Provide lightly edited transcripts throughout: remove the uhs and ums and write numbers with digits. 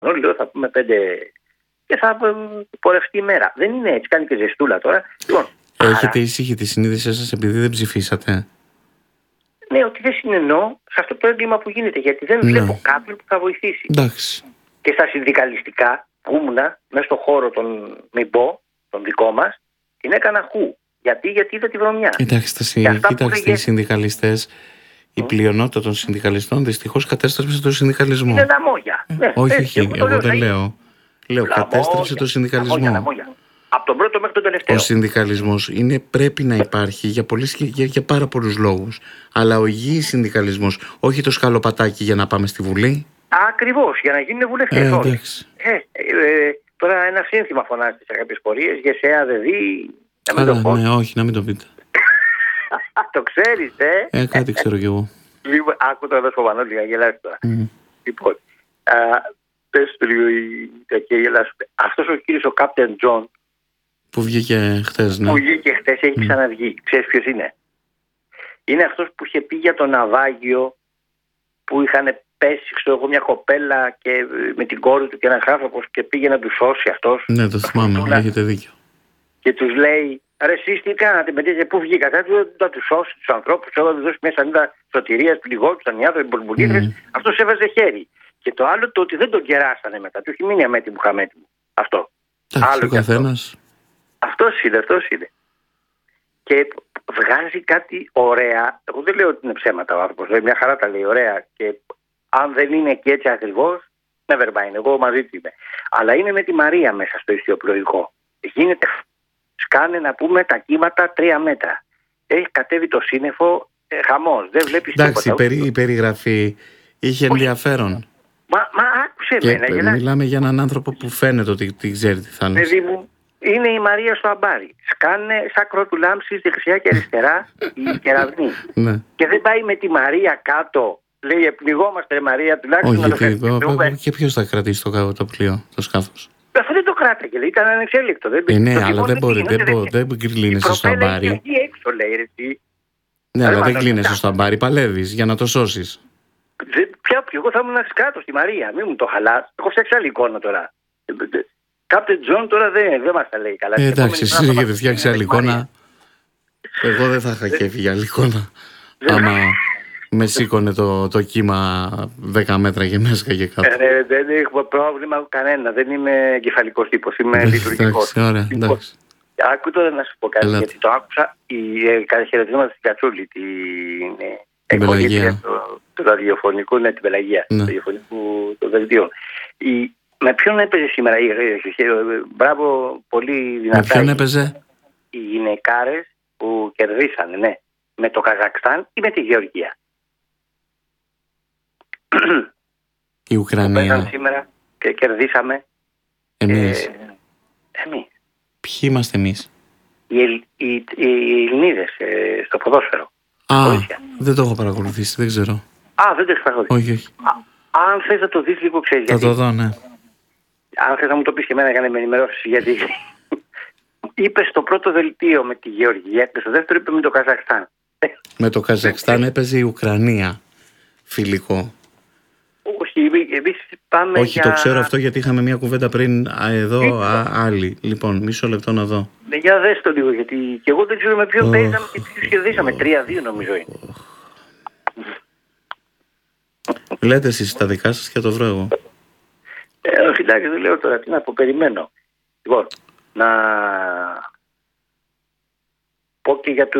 Όλοι λέω θα πούμε 5 και θα πορευτεί η μέρα. Δεν είναι έτσι, κάνει και ζεστούλα τώρα. Λοιπόν, έχετε ήσυχη τη συνείδησή σας επειδή δεν ψηφίσατε? Ναι, ότι δεν συνεννώ σε αυτό το έγκλημα που γίνεται, γιατί δεν βλέπω κάποιον που θα βοηθήσει. Εντάξει. Και στα συνδικαλιστικά που ήμουνα, μέσα στον χώρο των ΜΙΠΟ, τον δικό μας, την έκανα χου. Γιατί είδα τη βρωμιά. Κοιτάξτε, οι συνδικαλιστές, η πλειονότητα των συνδικαλιστών δυστυχώς κατέστρεψε τον συνδικαλισμό. Είναι λαμόγια. Όχι, εγώ δεν λέω. Λέω κατέστρεψε τον συνδικαλισμό. Λαμόγια. Από τον πρώτο μέχρι τον τελευταίο. Ο συνδικαλισμός πρέπει να υπάρχει για πάρα πολλούς λόγους. Αλλά ο υγιής συνδικαλισμός, όχι το σκαλοπατάκι για να πάμε στη Βουλή. Ακριβώς, για να γίνουν βουλευτές. Τώρα ένα σύνθημα φωνάζεται σε κάποιες πορείες, ΓΕΣΕΑ δεν δει. Ναι, όχι, να μην το πείτε. Το ξέρεις, κάτι ξέρω κι εγώ. Λοιπόν, άκου τώρα εδώ Σποβανό, λίγα γελάς τώρα. Λοιπόν, πες το λίγο και γελάσουμε. Αυτός ο κύριος ο Κάπτεν Τζον, που βγήκε χτες, ναι. Που βγήκε χτες, έχει ξαναβγεί. Ξέρεις ποιος είναι? Είναι αυτός που είχε πει για το ναυάγιο που είχαν πέσει, ξέρω εγώ, μια κοπέλα και με την κόρη του και ένας άνθρωπος και πήγε να τους σώσει αυτός. Ναι, το θυμάμαι, έχετε δίκιο. Και τους λέει, ρε εσείς τι κάνατε, με τέτοια, πού βγήκατε, θα τους σώσει τους ανθρώπους, θα τους δώσει μια σανίδα σωτηρίας, πληγόντουσαν οι άνθρωποι, μπουρμπουλίδες. Αυτός έβαζε χέρι. Και το άλλο το ότι δεν τον κεράσανε μετά, του έχει μείνει αμέτιμο χαμέτιμο. Αυτό. Εντάξει, ο καθένας. Αυτός είναι. Και βγάζει κάτι ωραία. Εγώ δεν λέω ότι είναι ψέματα ο άνθρωπος. Μια χαρά τα λέει ωραία. Και αν δεν είναι και έτσι ακριβώς, never mind. Εγώ μαζί του είμαι. Αλλά είναι με τη Μαρία μέσα στο ιστιοπλοϊκό. Γίνεται, σκάνε να πούμε τα κύματα 3 μέτρα. Έχει κατέβει το σύννεφο, χαμός. Δεν βλέπεις τίποτα. Εντάξει, η περιγραφή είχε ενδιαφέρον. Μα άκουσε με. Μιλάμε για έναν άνθρωπο που φαίνεται ότι ξέρει τι θα είναι. Παιδί μου, είναι η Μαρία στο αμπάρι. Σκάνε σάκρο του λάμψης δεξιά και αριστερά η κεραυνή. Και δεν πάει με τη Μαρία κάτω. Λέει, πνιγόμαστε ρε Μαρία, τουλάχιστον να το κρατήσουμε. Και ποιος θα κρατήσει το πλοίο, το σκάφος? Αυτό δεν το κράταγε, ήταν ανεξέλεκτο. Ναι, αλλά δεν μπορεί, δεν κλείνεσαι στο αμπάρι. Έξω, λέει, ναι, αλλά δεν κλείνεσαι στο αμπάρι, παλεύεις για να το σώσεις. Εγώ θα ήμουν κάτω στη Μαρία, μην μου το χαλάς. Έχω φτιάξει άλλη εικόνα τώρα. Κάπτεν Τζον τώρα δεν μας τα λέει καλά. Εντάξει, εσείς έχετε φτιάξει άλλη εικόνα. Εγώ δεν θα είχα κέφι για άλλη εικόνα. Άμα με σήκωνε το κύμα 10 μέτρα και μέσα και κάτω. Δεν έχω πρόβλημα κανένα. Δεν είμαι κεφαλικός τύπος. Είμαι λειτουργικός. Ωραία, εντάξει. Άκου τώρα να σου πω κάτι, γιατί το άκουσα. Χαιρετίζομαι στην Κατσούλη, την εκπομπή του ραδιοφωνικού, την Πελαγία, του ραδιοφωνικού των δελτίων. Με ποιον έπαιζε σήμερα? Μπράβο, πολύ δυνατά. Με ποιον έπαιζε? Οι γυναικάρες που κερδίσανε, ναι. Με το Καζακστάν ή με τη Γεωργία? Η Ουκρανία. Παίζαν σήμερα και κερδίσαμε. Εμείς. Εμείς. Ποιοι είμαστε εμείς? Οι Ελληνίδες στο ποδόσφαιρο. Δεν το έχω παρακολουθήσει, δεν ξέρω. Δεν το έχεις παρακολουθήσει? Όχι. Αν θες να το δεις λίγο, ξέρεις γιατί. Θα το δω, ναι. Αν θες να μου το πεις και εμένα για να με ενημερώσεις, γιατί είπε στο πρώτο δελτίο με τη Γεωργία και στο δεύτερο είπε με το Καζακστάν. Με το Καζακστάν έπαιζε η Ουκρανία φιλικό. Όχι, εμείς πάμε. Όχι, το ξέρω αυτό γιατί είχαμε μια κουβέντα πριν εδώ άλλη. Λοιπόν, μισό λεπτό να δω. Για δες το λίγο, γιατί και εγώ δεν ξέρω με ποιον παίζαμε και ποιους κερδίσαμε. 3-2 νομίζω είναι. Λέτε εσείς τα δικά σας και το βρω εγώ. Όχι, εντάξει, δεν λέω τώρα, τι να πω, περιμένω. Λοιπόν, να πω και για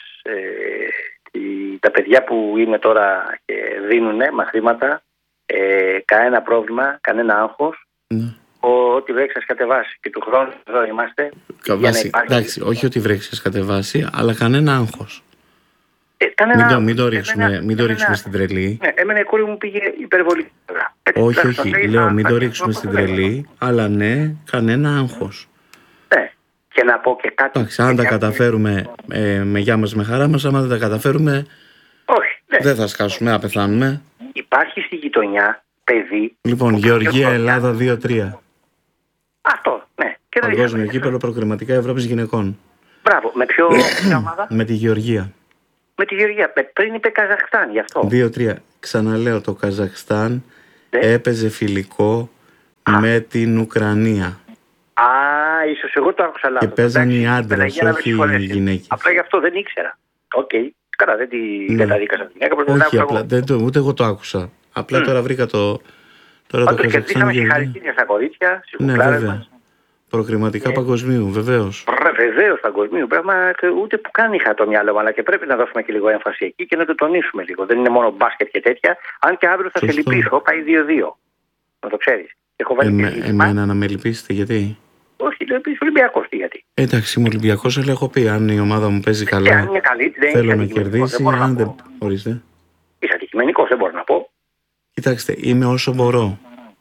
τα παιδιά που είναι τώρα και δίνουν μαθήματα, κανένα πρόβλημα, κανένα άγχος. Ό,τι βρέξει κατεβάσει και του χρόνου εδώ είμαστε. Εντάξει, όχι ότι βρέξει κατεβάσει, αλλά κανένα άγχος. Μην το ρίξουμε στην τρελή. Ναι, εμένα η κόρη μου πήγε υπερβολή. Όχι, λέω μην το ρίξουμε στην τρελή, αλλά ναι, κανένα άγχος. Και να πω και κάτι. Εντάξει, αν τα καταφέρουμε με γεια μας, με χαρά μας, άμα δεν τα καταφέρουμε, δεν θα σκάσουμε, να πεθάνουμε. Υπάρχει στη γειτονιά παιδί. Λοιπόν, Γεωργία, Ελλάδα 2-3. Αυτό, ναι. Παγκόσμιο κύπελλο προκριματικά Ευρώπης γυναικών. Μπράβο, με ποιο ομάδα? Με τη Γεωργία. Με τη Γεωργία. Πριν είπε Καζακστάν, γι' αυτό. 2-3. Ξαναλέω, το Καζακστάν έπαιζε φιλικό Με την Ουκρανία. Ίσως εγώ το άκουσα λάθος. Και παίζαν οι άντρες, όχι οι γυναίκες. Απλά γι' αυτό δεν ήξερα. Οκ. Καλά, δεν τα δίκα σαν γυναίκα. Όχι, απλά, ούτε εγώ το άκουσα. Απλά τώρα βρήκα το. Όντως κερδίσαμε συγχαρητήρια στα κορίτσια, στις κουκλάρες μας. Προκριματικά παγκοσμίου, βεβαίως. Βεβαίως παγκοσμίου. Πράγμα ούτε που καν είχα το μυαλό μου, αλλά και πρέπει να δώσουμε και λίγο έμφαση εκεί και να το τονίσουμε λίγο. Δεν είναι μόνο μπάσκετ και τέτοια. Αν και αύριο θα σε λυπήσω, πάει 2-2. Να το ξέρεις. Εμένα να με λυπήσετε, γιατί? Όχι, Ολυμπιακός, γιατί. Εντάξει, είμαι Ολυμπιακός, αλλά έχω πει αν η ομάδα μου παίζει καλά. Αν είναι καλή, θέλω να κερδίσει. Αν δεν. Ορίστε. Είσαι αντικειμενικός, δεν μπορώ να πω. Κοιτάξτε, είμαι όσο μπορώ.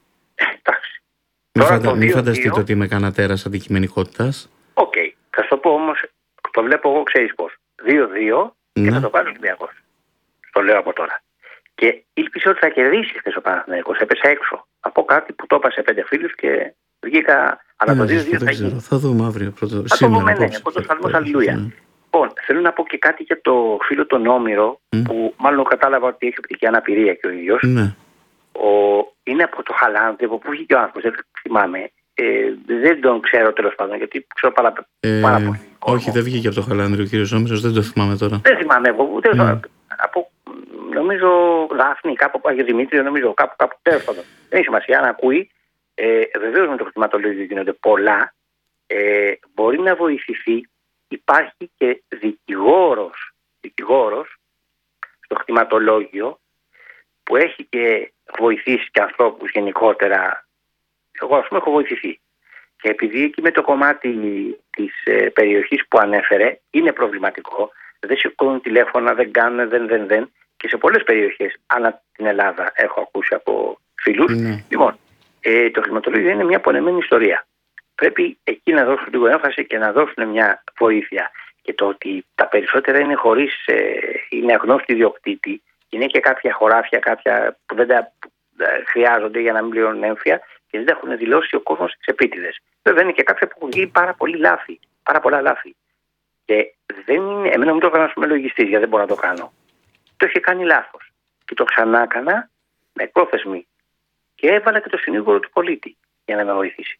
Μην φανταστείτε ότι είμαι κανένα τέρας αντικειμενικότητας. Οκ. Θα σου το πω όμως, το βλέπω εγώ, ξέρεις πώς. 2-2 και θα το πάρει ο Ολυμπιακός. Το λέω από τώρα. Και ήλπιζα ότι θα κερδίσει χθες ο Παναθηναϊκός. Έπεσε έξω. Από κάτι που το είπα σε 5 φίλους και βγήκα. Αλλά το 2-2 θα γίνει. Θα δούμε αύριο. Θα το δούμε, ναι. Από το Σαλμός Αλληλούια. Λοιπόν, θέλω να πω και κάτι για το φίλο τον Όμηρο, που μάλλον κατάλαβα ότι έχει οπτική αναπηρία και ο ίδιος. Είναι από το Χαλάνδη, από πού βγήκε ο άνθρωπος, δεν θυμάμαι. Δεν τον ξέρω τέλος πάντων, γιατί ξέρω πάρα πολύ. Όχι, δεν βγήκε από το Χαλάνδη ο κύριος Όμηρος, δεν το θυμάμαι τώρα. Δεν θυμάμαι εγώ, ούτε από, νομίζω Δάφνη, κάπου από Άγιο Δημήτριο, νομίζω κάπου τέλος πάντων. Δεν έχει σημασία, αν ακούει. Βεβαίως με το χρηματολόγιο γίνονται πολλά. Μπορεί να βοηθηθεί. Υπάρχει και δικηγόρος στο χρηματολόγιο που έχει και βοηθήσει και ανθρώπους γενικότερα. Εγώ ας πούμε έχω βοηθηθεί. Και επειδή εκεί με το κομμάτι της περιοχής που ανέφερε είναι προβληματικό, δεν σηκώνουν τηλέφωνα, δεν κάνουν, δεν. Και σε πολλές περιοχές ανά την Ελλάδα έχω ακούσει από φίλους. Λοιπόν, το χρηματολόγιο είναι μια πονεμένη ιστορία. Πρέπει εκεί να δώσουν λίγο έμφαση και να δώσουν μια βοήθεια. Και το ότι τα περισσότερα είναι είναι αγνώστοι ιδιοκτήτη, είναι και κάποια χωράφια, κάποια που δεν τα χρειάζονται για να μην πληρώνουν έμφυα και δεν τα έχουν δηλώσει ο κόσμος στις επίτηδες. Βέβαια είναι και κάποια που έχουν γίνει πάρα πολλά λάθη. Και δεν είναι, εμένα μου το έκανα με λογιστής, γιατί δεν μπορώ να το κάνω. Το είχε κάνει λάθος. Και το ξανά έκανα με πρόθεσμη. Και έβαλα και το συνήγορο του πολίτη για να με βοηθήσει.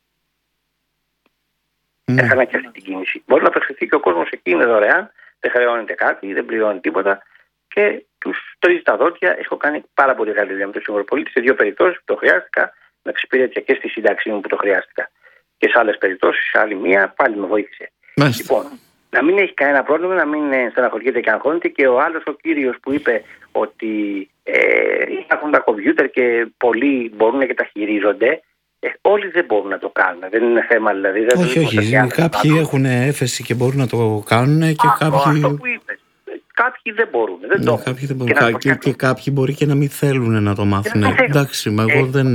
Έκανα και αυτή την κίνηση. Μπορεί να απευθυνθεί και ο κόσμος εκεί, είναι δωρεάν, δεν χρεώνεται κάτι, δεν πληρώνει τίποτα και τους τρίζει τα δόντια. Έχω κάνει πάρα πολύ καλή δουλειά με τον συνήγορο πολίτη σε 2 περιπτώσεις που το χρειάστηκα. Με εξυπηρέτησα και στη σύνταξή μου που το χρειάστηκα. Και σε άλλες περιπτώσεις, σε άλλη μία, πάλι με βοήθησε. Λοιπόν, να μην έχει κανένα πρόβλημα, να μην στεναχωριέται και αγχώνεται. Και ο άλλος, ο κύριος που είπε ότι υπάρχουν τα κομπιούτερ και πολλοί μπορούν και τα χειρίζονται. Όλοι δεν μπορούν να το κάνουν. Δεν είναι θέμα δηλαδή. Όχι. Κάποιοι έχουν έφεση και μπορούν να το κάνουν και κάποιοι. Αυτό που είπες. Κάποιοι δεν μπορούν. Κάποιοι δεν μπορούν. Και κάποιοι μπορεί και να μην θέλουν να το μάθουν. Εντάξει, μα εγώ δεν.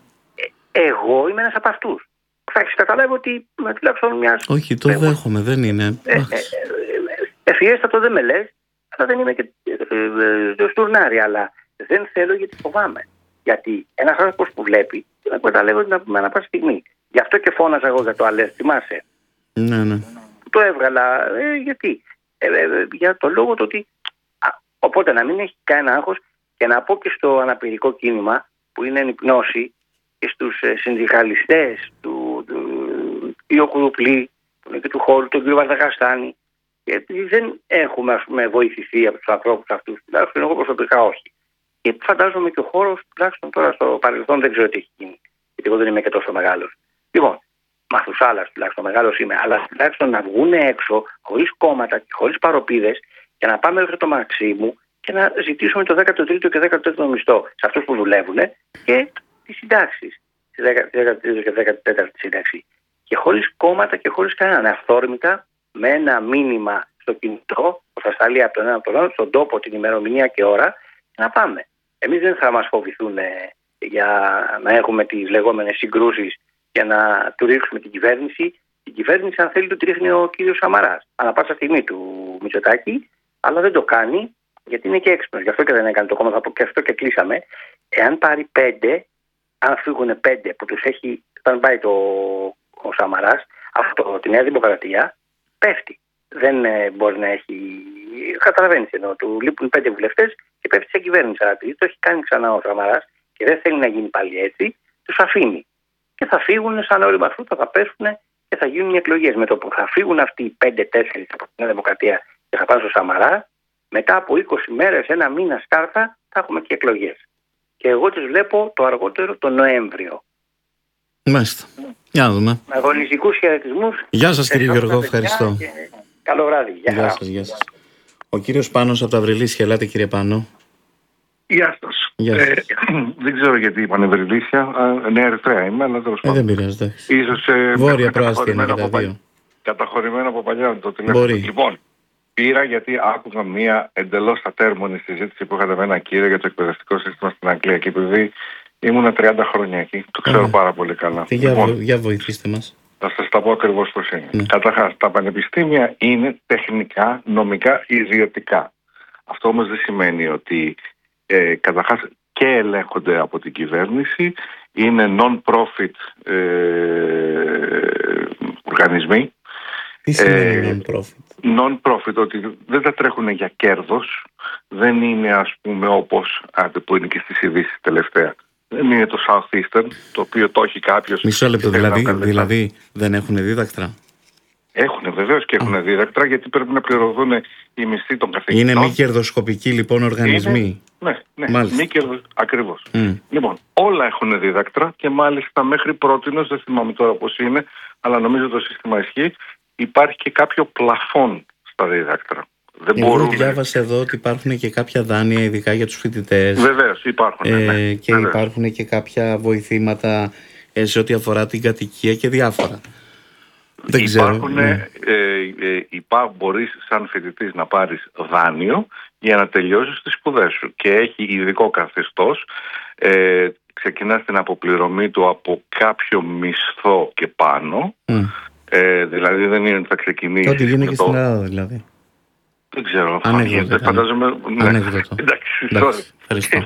Εγώ είμαι ένας από αυτούς. Θα έχεις καταλάβει ότι τουλάχιστον μια. Όχι, το δέχομαι, δεν είναι. Ευφιέστατο δεν με λες, αλλά δεν είμαι και στουρνάρι. Αλλά δεν θέλω γιατί φοβάμαι. Γιατί ένας άνθρωπος που βλέπει, δεν καταλαβαίνει με ανά πάσα στιγμή. Γι' αυτό και φώναζα εγώ για το αλέρ, θυμάσαι. Ναι. Το έβγαλα. Γιατί. Για το λόγο του ότι. Οπότε να μην έχει κανένα άγχος και να πω και στο αναπηρικό κίνημα που είναι η γνώση και στους συνδικαλιστές του κ. Κουδουπλή, που είναι και του χώρου, τον κ. Βαρδακαστάνη, γιατί δεν έχουμε βοηθηθεί από τους ανθρώπους αυτούς, τουλάχιστον εγώ προσωπικά όχι. Και φαντάζομαι και ο χώρος, τουλάχιστον τώρα στο παρελθόν δεν ξέρω τι έχει γίνει, γιατί εγώ δεν είμαι και τόσο μεγάλος. Λοιπόν, μαθουσάλας τουλάχιστον μεγάλος είμαι, αλλά τουλάχιστον να βγουν έξω χωρίς κόμματα και χωρίς παροπίδες και να πάμε μέχρι το Μαξίμου και να ζητήσουμε το 13ο και 14ο μισθό σε αυτούς που δουλεύουν και τις συντάξεις, τη 13η και 14η σύνταξη. Και χωρίς κόμματα και χωρίς κανέναν. Αυθόρμητα, με ένα μήνυμα στο κινητό, που θα σταλεί από τον ένα από τον άλλο, στον τόπο, την ημερομηνία και ώρα, να πάμε. Εμείς δεν θα μας φοβηθούν για να έχουμε τις λεγόμενες συγκρούσεις για να του ρίξουμε την κυβέρνηση. Την κυβέρνηση, αν θέλει, του τη ρίχνει ο κύριος Σαμαράς. Ανά πάσα στιγμή του Μητσοτάκη, αλλά δεν το κάνει, γιατί είναι και έξυπνος. Γι' αυτό και δεν έκανε το κόμμα, θα πω και αυτό και κλείσαμε. Εάν πάρει 5, αν φύγουν 5 που τους έχει, όταν πάει ο Σαμαράς, από τη Νέα Δημοκρατία, πέφτει. Δεν μπορεί να έχει. Καταλαβαίνεις εννοώ. Του λείπουν 5 βουλευτές και πέφτει σε κυβέρνηση. Αλλά επειδή το έχει κάνει ξανά ο Σαμαράς και δεν θέλει να γίνει πάλι έτσι, τους αφήνει. και θα φύγουν σαν όρημα φρούτα, θα πέσουν και θα γίνουν οι εκλογές. Με το που θα φύγουν αυτοί οι 5-4 από την Νέα Δημοκρατία και θα πάνε στο Σαμαρά, μετά από 20 μέρες, ένα μήνα σκάρτα, θα έχουμε και εκλογές. Και εγώ τις βλέπω το αργότερο το Νοέμβριο. Μάλιστα. Για να δούμε. Με αγωνιστικούς χαιρετισμούς. Γεια σας κύριε Γιώργο, ευχαριστώ. Καλό βράδυ. Γεια σας. Ο κύριος Πάνος από τα Βρυλίσια, ελάτε κύριε Πάνο. Γεια σας. Δεν ξέρω γιατί είπαν Βρυλίσια, Νέα Ερυθρέα είμαι, αλλά τέλος πάντων. Δεν πειράζει. Ίσως Βόρεια Προάστια είναι και τα δύο. Καταχωρημένο από παλιά το τηλέφωνο. Λοιπόν, πήρα γιατί άκουγα μία εντελώς ατέρμονη συζήτηση που είχατε με ένα κύριο για το εκπαιδευτικό σύστημα στην Αγγλία και επειδή ήμουνα 30 χρόνια εκεί, το ξέρω πάρα πολύ καλά. Για βοηθήστε μας. Θα σας τα πω ακριβώς πώς είναι. Καταρχάς, τα πανεπιστήμια είναι τεχνικά, νομικά, ιδιωτικά. Αυτό όμως δεν σημαίνει ότι καταρχάς και ελέγχονται από την κυβέρνηση, είναι non-profit οργανισμοί. Τι σημαίνει non-profit? Non-profit, ότι δεν τα τρέχουν για κέρδος, δεν είναι ας πούμε όπως που είναι και στις ειδήσεις τελευταία. Δεν είναι το Southeastern, το οποίο το έχει κάποιος. Μισό λεπτό, δηλαδή δεν έχουν δίδακτρα? Έχουν βεβαίως και έχουν δίδακτρα, γιατί πρέπει να πληρωθούν οι μισθοί των καθηγητών. Είναι μη κερδοσκοπικοί λοιπόν οργανισμοί. Ναι, μη ακριβώς. Λοιπόν, όλα έχουν δίδακτρα και μάλιστα μέχρι πρότινος, δεν θυμάμαι τώρα πώς είναι, αλλά νομίζω το σύστημα ισχύει, υπάρχει και κάποιο πλαφόν στα δίδακτρα. Εγώ διάβασα εδώ ότι υπάρχουν και κάποια δάνεια ειδικά για τους φοιτητές. Βεβαίως υπάρχουν. Και υπάρχουν και κάποια βοηθήματα σε ό,τι αφορά την κατοικία και διάφορα. Δεν ξέρω. Μπορείς σαν φοιτητής να πάρεις δάνειο για να τελειώσεις τις σπουδές σου και έχει ειδικό καθεστώς. Ξεκινάς την αποπληρωμή του από κάποιο μισθό και πάνω. Δηλαδή δεν είναι ότι θα ξεκινήσει. Ό,τι γίνεται και στην Ελλάδα δηλαδή. Δεν ξέρω. Φαντάζομαι. Ανέκδοτο. Εντάξει, ευχαριστώ.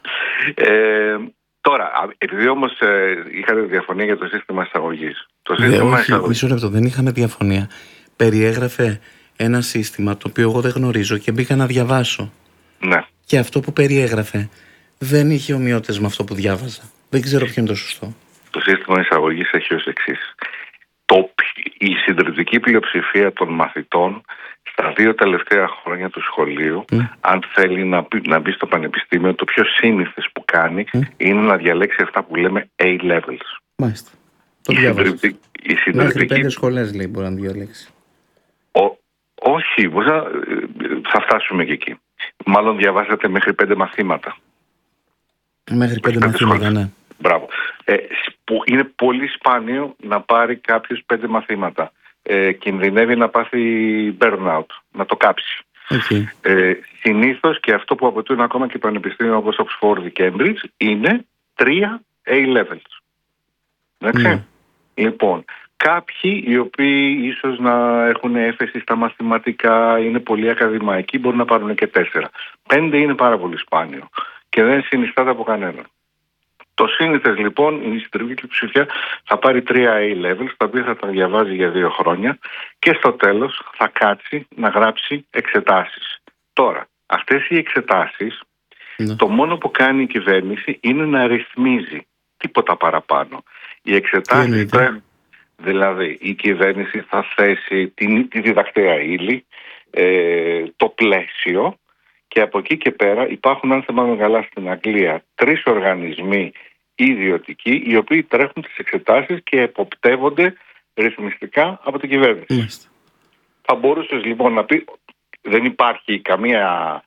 Τώρα, επειδή όμως είχατε διαφωνία για το σύστημα εισαγωγής. Μισό λεπτό, δεν είχαμε διαφωνία. Περιέγραφε ένα σύστημα το οποίο εγώ δεν γνωρίζω και μπήκα να διαβάσω. Ναι. Και αυτό που περιέγραφε δεν είχε ομοιότητες με αυτό που διάβαζα. Δεν ξέρω ποιο είναι το σωστό. Το σύστημα εισαγωγής έχει ως εξής. Η συντριπτική πλειοψηφία των μαθητών στα 2 τελευταία χρόνια του σχολείου, αν θέλει να μπει στο πανεπιστήμιο, το πιο σύνηθες που κάνει είναι να διαλέξει αυτά που λέμε A-levels. Μάλιστα. Μέχρι 5 σχολές λέει μπορεί να διαλέξει. Όχι, θα φτάσουμε και εκεί. Μάλλον διαβάσατε μέχρι 5 μαθήματα. Μέχρι 5 μαθήματα, ναι. Μπράβο. Που είναι πολύ σπάνιο να πάρει κάποιος 5 μαθήματα. Κινδυνεύει να πάθει burnout, να το κάψει. Συνήθως και αυτό που αποτελούν ακόμα και πανεπιστήμια όπως Oxford και Cambridge είναι 3 A-levels. Εντάξει. Λοιπόν, κάποιοι οι οποίοι ίσως να έχουν έφεση στα μαθηματικά, είναι πολύ ακαδημαϊκοί, μπορούν να πάρουν και 4. 5 είναι πάρα πολύ σπάνιο και δεν συνιστάται από κανέναν. Το σύνηθες λοιπόν, η συντριπτική ψηφιά θα πάρει 3 A-levels, τα οποία θα τα διαβάζει για 2 χρόνια και στο τέλος θα κάτσει να γράψει εξετάσεις. Τώρα, αυτές οι εξετάσεις, το μόνο που κάνει η κυβέρνηση είναι να ρυθμίζει, τίποτα παραπάνω. Οι εξετάσεις δηλαδή η κυβέρνηση θα θέσει τη διδακτέα ύλη, το πλαίσιο και από εκεί και πέρα υπάρχουν, αν θυμάμαι καλά, στην Αγγλία 3 οργανισμοί ιδιωτικοί οι οποίοι τρέχουν τις εξετάσεις και εποπτεύονται ρυθμιστικά από την κυβέρνηση. Θα μπορούσες λοιπόν να πει δεν υπάρχει καμία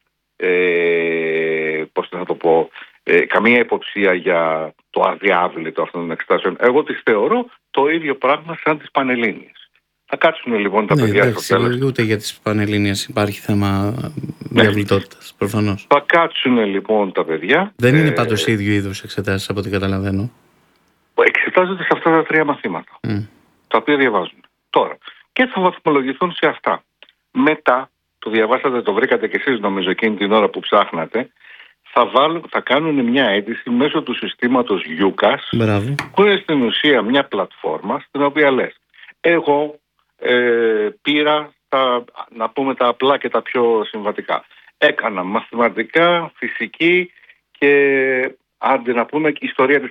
καμία υποψία για το αδιάβλητο αυτών των εξετάσεων. Εγώ τις θεωρώ το ίδιο πράγμα σαν τις Πανελλήνιες. Θα κάτσουν λοιπόν τα παιδιά στο τέλος. Ούτε για τις Πανελλήνιες υπάρχει θέμα διαβλητότητας, προφανώς. Θα κάτσουν λοιπόν τα παιδιά. Δεν είναι πάντως ίδιο είδους εξετάσεις από ό,τι καταλαβαίνω. Εξετάζονται σε αυτά τα 3 μαθήματα, τα οποία διαβάζουν. Τώρα, και θα βαθμολογηθούν σε αυτά. Μετά, το διαβάσατε, το βρήκατε κι εσείς νομίζω εκείνη την ώρα που ψάχνατε, θα κάνουν μια αίτηση μέσω του συστήματος UCAS, που είναι στην ουσία μια πλατφόρμα στην οποία λες εγώ πήρα να πούμε τα απλά και τα πιο συμβατικά. Έκανα μαθηματικά, φυσική και άντε να πούμε ιστορία της τέχνης.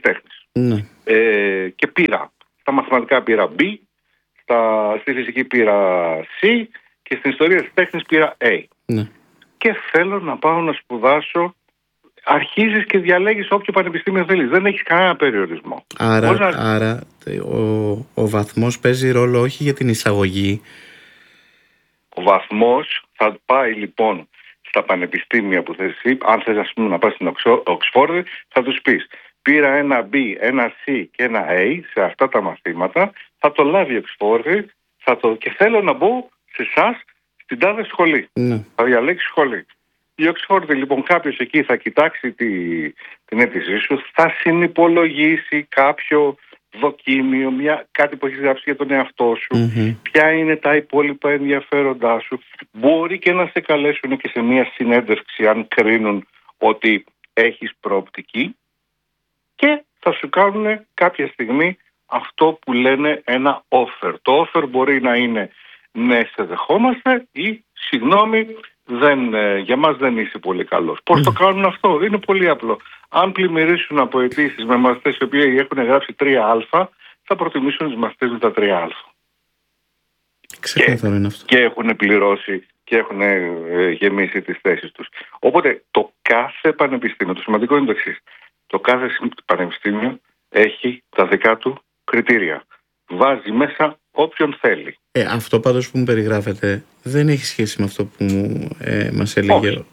Ναι. Και πήρα. Στα μαθηματικά πήρα B, στη φυσική πήρα C και στην ιστορία της τέχνης πήρα A. Ναι. Και θέλω να πάω να σπουδάσω. Αρχίζεις και διαλέγεις όποιο πανεπιστήμιο θέλεις. Δεν έχεις κανένα περιορισμό. Άρα ο βαθμός παίζει ρόλο όχι για την εισαγωγή. Ο βαθμός θα πάει λοιπόν στα πανεπιστήμια που θες εσύ. Αν θες ας πούμε να πας στην Οξφόρδη, θα τους πεις πήρα ένα B, ένα C και ένα A σε αυτά τα μαθήματα. Θα το λάβει η Οξφόρδη και θέλω να μπω σε εσάς στην τάδε σχολή. Ναι. Θα διαλέξει σχολή. Η Οξφόρδη λοιπόν, κάποιος εκεί θα κοιτάξει την αίτησή σου, θα συνυπολογίσει κάποιο δοκίμιο, κάτι που έχεις γράψει για τον εαυτό σου, ποια είναι τα υπόλοιπα ενδιαφέροντά σου. Μπορεί και να σε καλέσουν και σε μια συνέντευξη αν κρίνουν ότι έχεις προοπτική και θα σου κάνουν κάποια στιγμή αυτό που λένε ένα offer. Το offer μπορεί να είναι ναι, σε δεχόμαστε ή συγγνώμη, για μας δεν είσαι πολύ καλός. Πώς το κάνουν αυτό? Είναι πολύ απλό. Αν πλημμυρίσουν από αιτήσεις με μαθητές οι οποίοι έχουν γράψει 3α, θα προτιμήσουν τους μαθητές με τα 3α. Ξεκάθαρο είναι αυτό. Και έχουν πληρώσει και έχουν γεμίσει τις θέσεις τους. Οπότε το κάθε πανεπιστήμιο, το σημαντικό είναι το εξής. Το κάθε πανεπιστήμιο έχει τα δικά του κριτήρια. Βάζει μέσα όποιον θέλει. Αυτό πάντως που μου περιγράφεται δεν έχει σχέση με αυτό που μας έλεγε.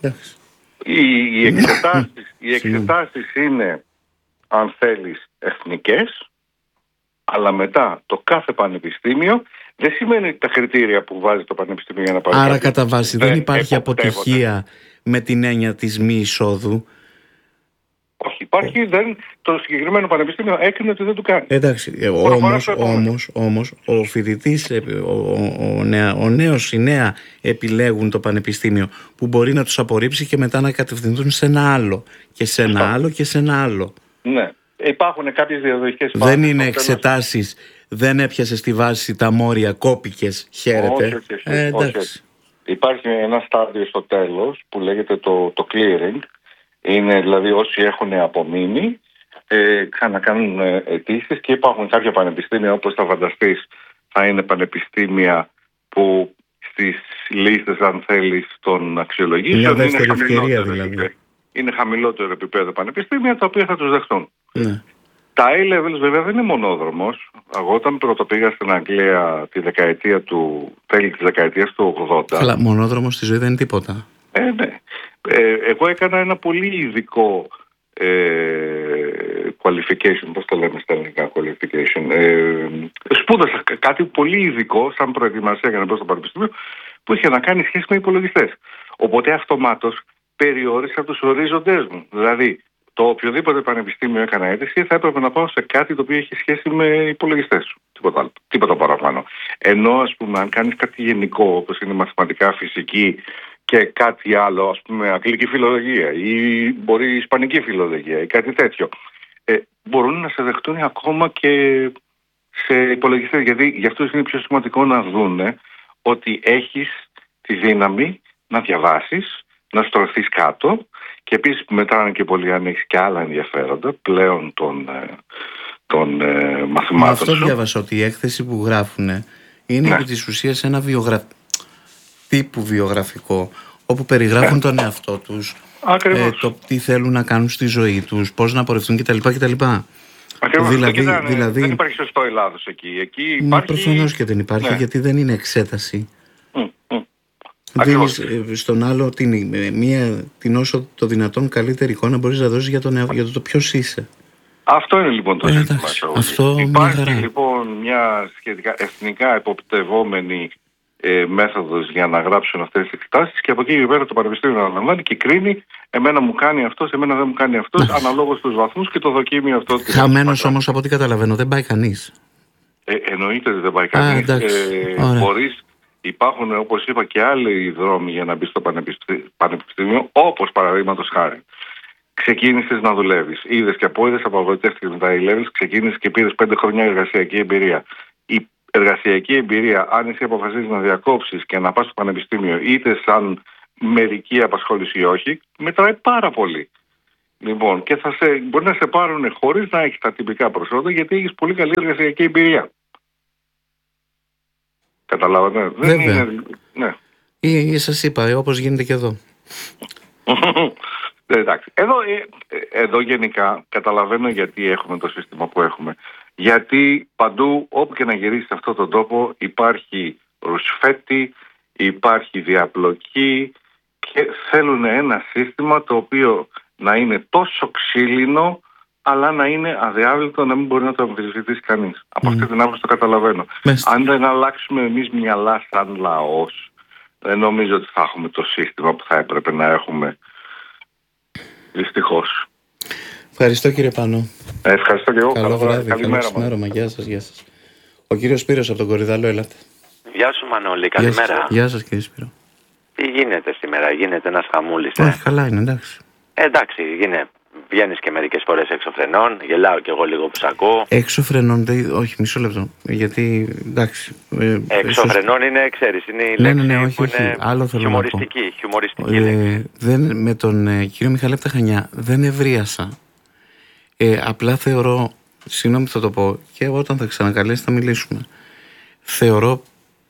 Οι εξετάσεις είναι, αν θέλεις, εθνικές, αλλά μετά το κάθε πανεπιστήμιο δεν σημαίνει ότι τα κριτήρια που βάζει το πανεπιστήμιο για να πάρει. Άρα κατά βάση δεν υπάρχει αποτυχία με την έννοια της μη εισόδου. Όχι, υπάρχει, το συγκεκριμένο πανεπιστήμιο έκρινε ότι δεν του κάνει. Εντάξει, όμως ο φοιτητής, η νέα επιλέγουν το πανεπιστήμιο που μπορεί να τους απορρίψει και μετά να κατευθυνθούν σε ένα άλλο και σε ένα άλλο και σε ένα άλλο. Ναι, υπάρχουν κάποιες διαδοχικές φάσεις. Δεν είναι εξετάσεις, δεν έπιασε στη βάση τα μόρια, κόπηκες, χαίρετε. Όχι. Υπάρχει ένα στάδιο στο τέλος που λέγεται το clearing. Είναι δηλαδή όσοι έχουν απομείνει ξανακάνουν αιτήσεις και υπάρχουν κάποια πανεπιστήμια, όπως θα φανταστείς, θα είναι πανεπιστήμια που στις λίστες, αν θέλεις, των αξιολογήσεων είναι χαμηλότερο επίπεδο πανεπιστήμια, τα οποία θα τους δεχτούν. Ναι. Τα A-levels βέβαια δεν είναι μονόδρομος. Εγώ όταν πρώτο πήγα στην Αγγλία τέλη της δεκαετίας του 80. Αλλά μονόδρομος στη ζωή δεν είναι τίποτα. Ναι. Εγώ έκανα ένα πολύ ειδικό qualification, πώς το λέμε στα ελληνικά qualification, σπούδασα κάτι πολύ ειδικό σαν προετοιμασία για να μπω στο πανεπιστήμιο που είχε να κάνει σχέση με υπολογιστές. Οπότε αυτομάτως περιόρισα τους ορίζοντές μου. Δηλαδή το οποιοδήποτε πανεπιστήμιο έκανα αίτηση θα έπρεπε να πάω σε κάτι το οποίο έχει σχέση με υπολογιστές. Τίποτα παραπάνω. Ενώ ας πούμε αν κάνεις κάτι γενικό όπως είναι μαθηματικά, φυσική και κάτι άλλο, ας πούμε αγγλική φιλολογία ή μπορεί ισπανική φιλολογία ή κάτι τέτοιο, μπορούν να σε δεχτούν ακόμα και σε υπολογιστές, γιατί για αυτούς είναι πιο σημαντικό να δούνε ότι έχεις τη δύναμη να διαβάσεις, να στρωθείς κάτω και επίσης μετά είναι και πολύ αν έχεις και άλλα ενδιαφέροντα πλέον των μαθημάτων. Αυτό διάβασα ότι η έκθεση που γράφουν είναι επί της ουσίας ένα τύπου βιογραφικό όπου περιγράφουν τον εαυτό τους, το τι θέλουν να κάνουν στη ζωή τους, πώς να πορευτούν κτλ. Δηλαδή, δεν υπάρχει σωστό Ελλάδος εκεί υπάρχει... Προφανώς και δεν υπάρχει, γιατί δεν είναι εξέταση. Δίνεις στον άλλο την όσο το δυνατόν καλύτερη εικόνα μπορείς να δώσεις για το ποιος είσαι. Αυτό είναι λοιπόν το ζήτημα. Υπάρχει λοιπόν μια σχετικά εθνικά εποπτευόμενη μέθοδος για να γράψουν αυτές τις εξετάσεις και από εκεί και πέρα το πανεπιστήμιο αναλαμβάνει και κρίνει εμένα μου κάνει αυτός, εμένα δεν μου κάνει αυτός, αναλόγως στους βαθμούς και το δοκίμιο αυτό. Χαμένος όμως από ό,τι καταλαβαίνω δεν πάει κανείς. Εννοείται ότι δεν πάει κανείς. Υπάρχουν όπως είπα και άλλοι δρόμοι για να μπει στο πανεπιστήμιο, όπως παραδείγματος χάρη. Ξεκίνησες να δουλεύεις, είδες και απόειδες, απαγοητεύτηκες με τα A-levels, ξεκίνησες και πήρες 5 χρόνια εργασιακή εμπειρία. Η εργασιακή εμπειρία, αν εσύ αποφασίζεις να διακόψεις και να πας στο πανεπιστήμιο, είτε σαν μερική απασχόληση ή όχι, μετράει πάρα πολύ. Λοιπόν, και μπορεί να σε πάρουν χωρίς να έχεις τα τυπικά προσόντα, γιατί έχεις πολύ καλή εργασιακή εμπειρία. Καταλάβατε. Δεν είναι. Ναι. Ή σας είπα, όπως γίνεται και εδώ. Εντάξει. Εδώ γενικά καταλαβαίνω γιατί έχουμε το σύστημα που έχουμε. Γιατί παντού, όπου και να γυρίσεις σε αυτόν τον τόπο, υπάρχει ρουσφέτη, υπάρχει διαπλοκή και θέλουν ένα σύστημα το οποίο να είναι τόσο ξύλινο, αλλά να είναι αδιάβλητο, να μην μπορεί να το αμφισβητήσει κανείς. Από αυτή την άποψη το καταλαβαίνω. Αν δεν αλλάξουμε εμείς μυαλά σαν λαός, δεν νομίζω ότι θα έχουμε το σύστημα που θα έπρεπε να έχουμε. Δυστυχώς. Ευχαριστώ κύριε Πάνο. Ευχαριστώ και εγώ. Καλό βράδυ. Καλημέρα. Γεια σας. Ο κύριος Σπύρος από τον Κορυδαλό, έλατε. Γεια σου Μανώλη, καλημέρα. Γεια σας κύριε Σπύρο. Τι γίνεται σήμερα, γίνεται ένας χαμούλης? Όχι, καλά είναι, εντάξει. Εντάξει, βγαίνεις και μερικές φορές έξω φρενών, γελάω κι εγώ λίγο που σ' ακούω. Έξω φρενών, όχι, μισό λεπτό. Γιατί, εντάξει. Έξω φρενών είναι, ξέρεις, είναι η λέξη που είναι άλλο θέλω χιουμοριστική. Με τον κύριο Μιχαλή από τα Χανιά δεν ευρίασα. Απλά θεωρώ, συγγνώμη θα το πω, και όταν θα ξανακαλέσει θα μιλήσουμε. Θεωρώ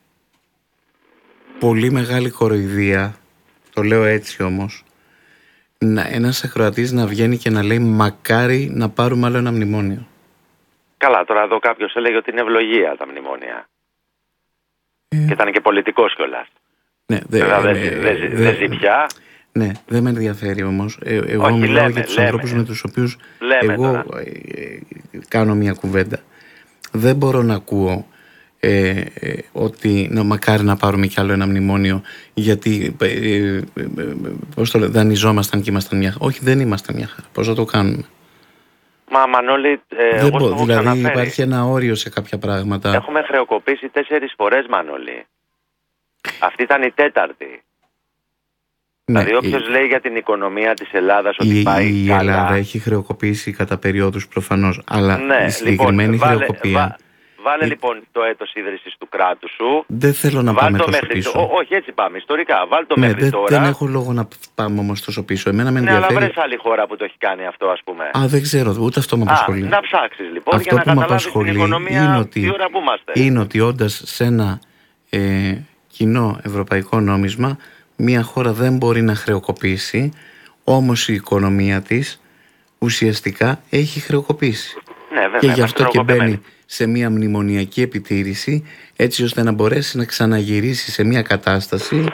πολύ μεγάλη κοροϊδία, το λέω έτσι όμως, ένας ακροατής να βγαίνει και να λέει μακάρι να πάρουμε άλλο ένα μνημόνιο. Καλά, τώρα εδώ κάποιος έλεγε ότι είναι ευλογία τα μνημόνια. Και ήταν και πολιτικός κιόλας. Ναι, δεν ζει πια. Ναι, δεν με ενδιαφέρει όμως. Εγώ μιλάω για τους ανθρώπους με τους οποίους εγώ κάνω μια κουβέντα. Δεν μπορώ να ακούω ότι μακάρι να πάρουμε κι άλλο ένα μνημόνιο, γιατί πώς το λέω, δανειζόμασταν και ήμασταν μια χαρά. Όχι, δεν ήμασταν μια χαρά. Πώς θα το κάνουμε? Μα Μανώλη, δηλαδή υπάρχει ένα όριο σε κάποια πράγματα. Έχουμε χρεοκοπήσει 4 φορές, Μανώλη. Αυτή ήταν η 4η. Ναι, δηλαδή όποιος λέει για την οικονομία της Ελλάδας ότι πάει η καλά. Ελλάδα έχει χρεοκοπήσει κατά περιόδους προφανώς, αλλά η συγκεκριμένη χρεοκοπία... Βάλε λοιπόν το έτος ίδρυσης του κράτους σου. Δεν θέλω να πάμε τόσο πίσω. Όχι, έτσι πάμε ιστορικά. Βάλ το μέχρι τώρα. Δεν έχω λόγο να πάμε όμως τόσο πίσω. Εμένα με ενδιαφέρει. Αλλά βρες άλλη χώρα που το έχει κάνει αυτό, ας πούμε. Δεν ξέρω, ούτε αυτό με απασχολεί. Να ψάξεις λοιπόν αυτό για να καταλάβεις την οικονομία τι ώρα που είμαστε. Είναι ότι όντας σε ένα κοινό ευρωπαϊκό νόμισμα, μια χώρα δεν μπορεί να χρεοκοπήσει, όμως η οικονομία της ουσιαστικά έχει χρεοκοπήσει. Ναι, βέβαια, και γι' αυτό και μπαίνει σε μια μνημονιακή επιτήρηση, έτσι ώστε να μπορέσει να ξαναγυρίσει σε μια κατάσταση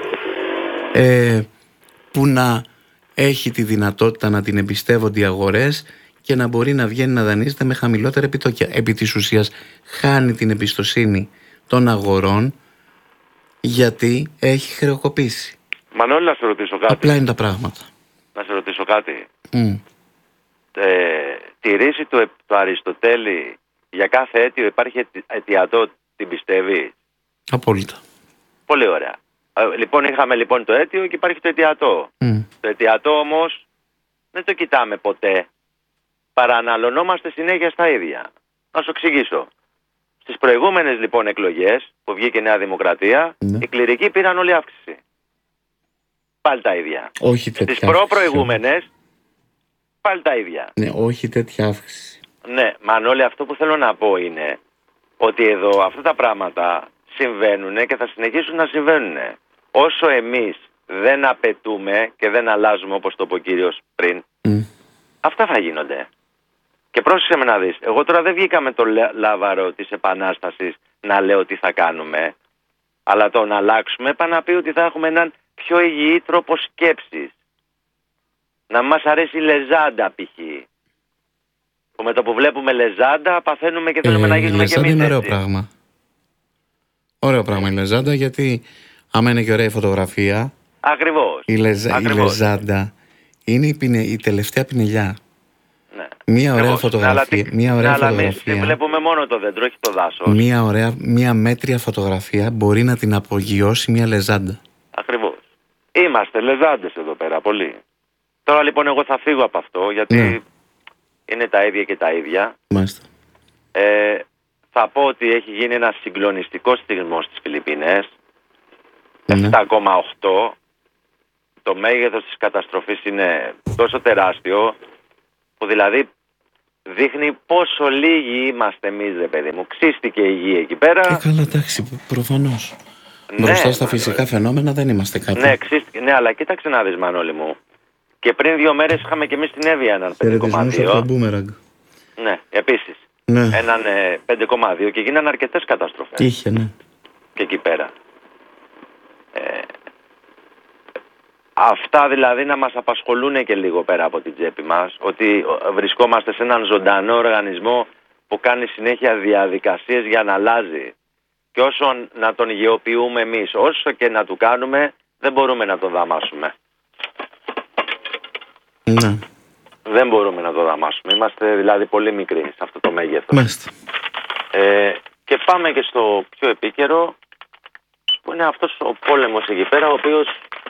που να έχει τη δυνατότητα να την εμπιστεύονται οι αγορές και να μπορεί να βγαίνει να δανείζεται με χαμηλότερα επιτόκια. Επί της ουσίας χάνει την εμπιστοσύνη των αγορών, γιατί έχει χρεοκοπήσει. Μανώλη, να σε ρωτήσω κάτι. Απλά είναι τα πράγματα. Να σε ρωτήσω κάτι. Τη ρίση του Αριστοτέλη για κάθε αίτιο υπάρχει αιτιατό, την πιστεύει? Απόλυτα. Πολύ ωραία. Λοιπόν, είχαμε το αίτιο και υπάρχει το αιτιατό. Το αιτιατό όμως δεν το κοιτάμε ποτέ. Παραναλωνόμαστε συνέχεια στα ίδια. Να σου εξηγήσω. Στις προηγούμενες λοιπόν εκλογές που βγήκε η Νέα Δημοκρατία, οι κληρικοί πήραν όλη αύξηση. Πάλι τα ίδια. Όχι τέτοια. Στις προπροηγούμενες πάλι τα ίδια. Ναι, όχι τέτοια αύξηση. Ναι, Μανώλη, αυτό που θέλω να πω είναι ότι εδώ αυτά τα πράγματα συμβαίνουν και θα συνεχίσουν να συμβαίνουν. Όσο εμείς δεν απαιτούμε και δεν αλλάζουμε, όπως το είπε ο κύριος πριν, αυτά θα γίνονται. Και πρόσεξε με να δεις, εγώ τώρα δεν βγήκα με το λάβαρο της Επανάστασης να λέω τι θα κάνουμε, αλλά το να αλλάξουμε πάνε να πει ότι θα έχουμε έναν πιο υγιή τρόπο σκέψης. Να μας αρέσει η λεζάντα π.χ. Που με το που βλέπουμε λεζάντα παθαίνουμε και θέλουμε να γίνουμε και εμείς. Είναι ωραίο πράγμα. Ωραίο πράγμα η λεζάντα, γιατί άμα είναι και ωραία η φωτογραφία. Ακριβώς. Η λεζάντα είναι η τελευταία πινελιά. Ναι. Μια ωραία φωτογραφία. Δεν βλέπουμε μόνο το δέντρο, όχι το δάσος. Μια μέτρια φωτογραφία μπορεί να την απογειώσει μια λεζάντα. Ακριβώς. Είμαστε λεζάντες εδώ πέρα πολύ. Τώρα λοιπόν εγώ θα φύγω από αυτό, γιατί είναι τα ίδια και τα ίδια. Μάλιστα. Θα πω ότι έχει γίνει ένα συγκλονιστικό στιγμός στις Φιλιππίνες. 7,8. Το μέγεθος της καταστροφής είναι τόσο τεράστιο που δηλαδή δείχνει πόσο λίγοι είμαστε εμείς, ρε παιδί μου. Ξύστηκε η γη εκεί πέρα. Καλά, εντάξει, προφανώς. Μπροστά στα φυσικά φαινόμενα δεν είμαστε κάτι. Ναι, ναι, αλλά κοίταξε να δεις, Μανώλη μου. Και πριν 2 μέρες είχαμε και εμείς στην Εύβοια έναν 5,2. Ναι, επίσης. Ναι. Έναν 5,2 και γίνανε αρκετές καταστροφές. Είχε, ναι. Και εκεί πέρα. Αυτά δηλαδή να μας απασχολούν και λίγο πέρα από την τσέπη μας, ότι βρισκόμαστε σε έναν ζωντανό οργανισμό που κάνει συνέχεια διαδικασίες για να αλλάζει. Και όσο να τον γεωποιούμε εμείς, όσο και να του κάνουμε, δεν μπορούμε να τον δαμάσουμε. Ναι. Δεν μπορούμε να το δαμάσουμε. Είμαστε δηλαδή πολύ μικροί σε αυτό το μέγεθος. Μάλιστα. Και πάμε και στο πιο επίκαιρο, που είναι αυτός ο πόλεμος εκεί πέρα, ο οποίος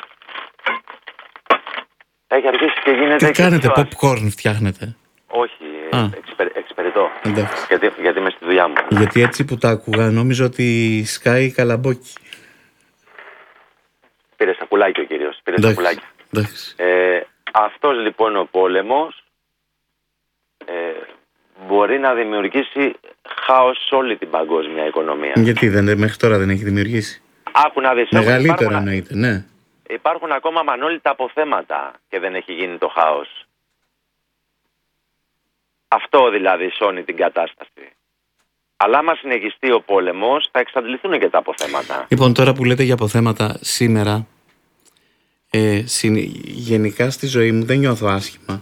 έχει αρχίσει και γίνεται... Τι κάνετε, popcorn φτιάχνετε? Όχι, εξυπηρετώ. Γιατί είμαι στη δουλειά μου. Γιατί έτσι που τα άκουγα νόμιζα ότι σκάει καλαμπόκι. Πήρε σακουλάκι ο κύριος, πήρε σακουλάκι. Αυτός λοιπόν ο πόλεμος μπορεί να δημιουργήσει χάος σε όλη την παγκόσμια οικονομία. Γιατί μέχρι τώρα δεν έχει δημιουργήσει? Άκου να δεις. Μεγαλύτερα εννοείται, ναι. Υπάρχουν ακόμα, Μανώλη, τα αποθέματα και δεν έχει γίνει το χάος. Αυτό δηλαδή σώνει την κατάσταση. Αλλά άμα συνεχιστεί ο πόλεμος θα εξαντληθούν και τα αποθέματα. Λοιπόν, τώρα που λέτε για αποθέματα, σήμερα γενικά στη ζωή μου δεν νιώθω άσχημα.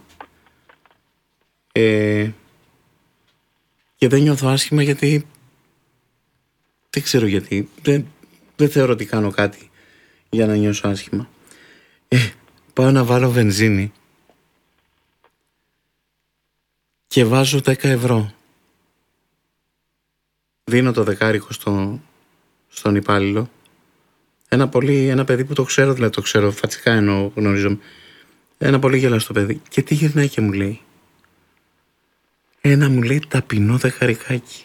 Και δεν νιώθω άσχημα γιατί δεν ξέρω γιατί. Δεν θεωρώ ότι κάνω κάτι για να νιώσω άσχημα. Πάω να βάλω βενζίνη και βάζω 10 ευρώ. Δίνω το δεκάρικο στον υπάλληλο. Ένα παιδί που το ξέρω, δηλαδή το ξέρω, φατσικά εννοώ, γνωρίζομαι. Ένα πολύ γελαστό παιδί. Και τι γυρνάει και μου λέει? Μου λέει ταπεινό δεκαρικάκι.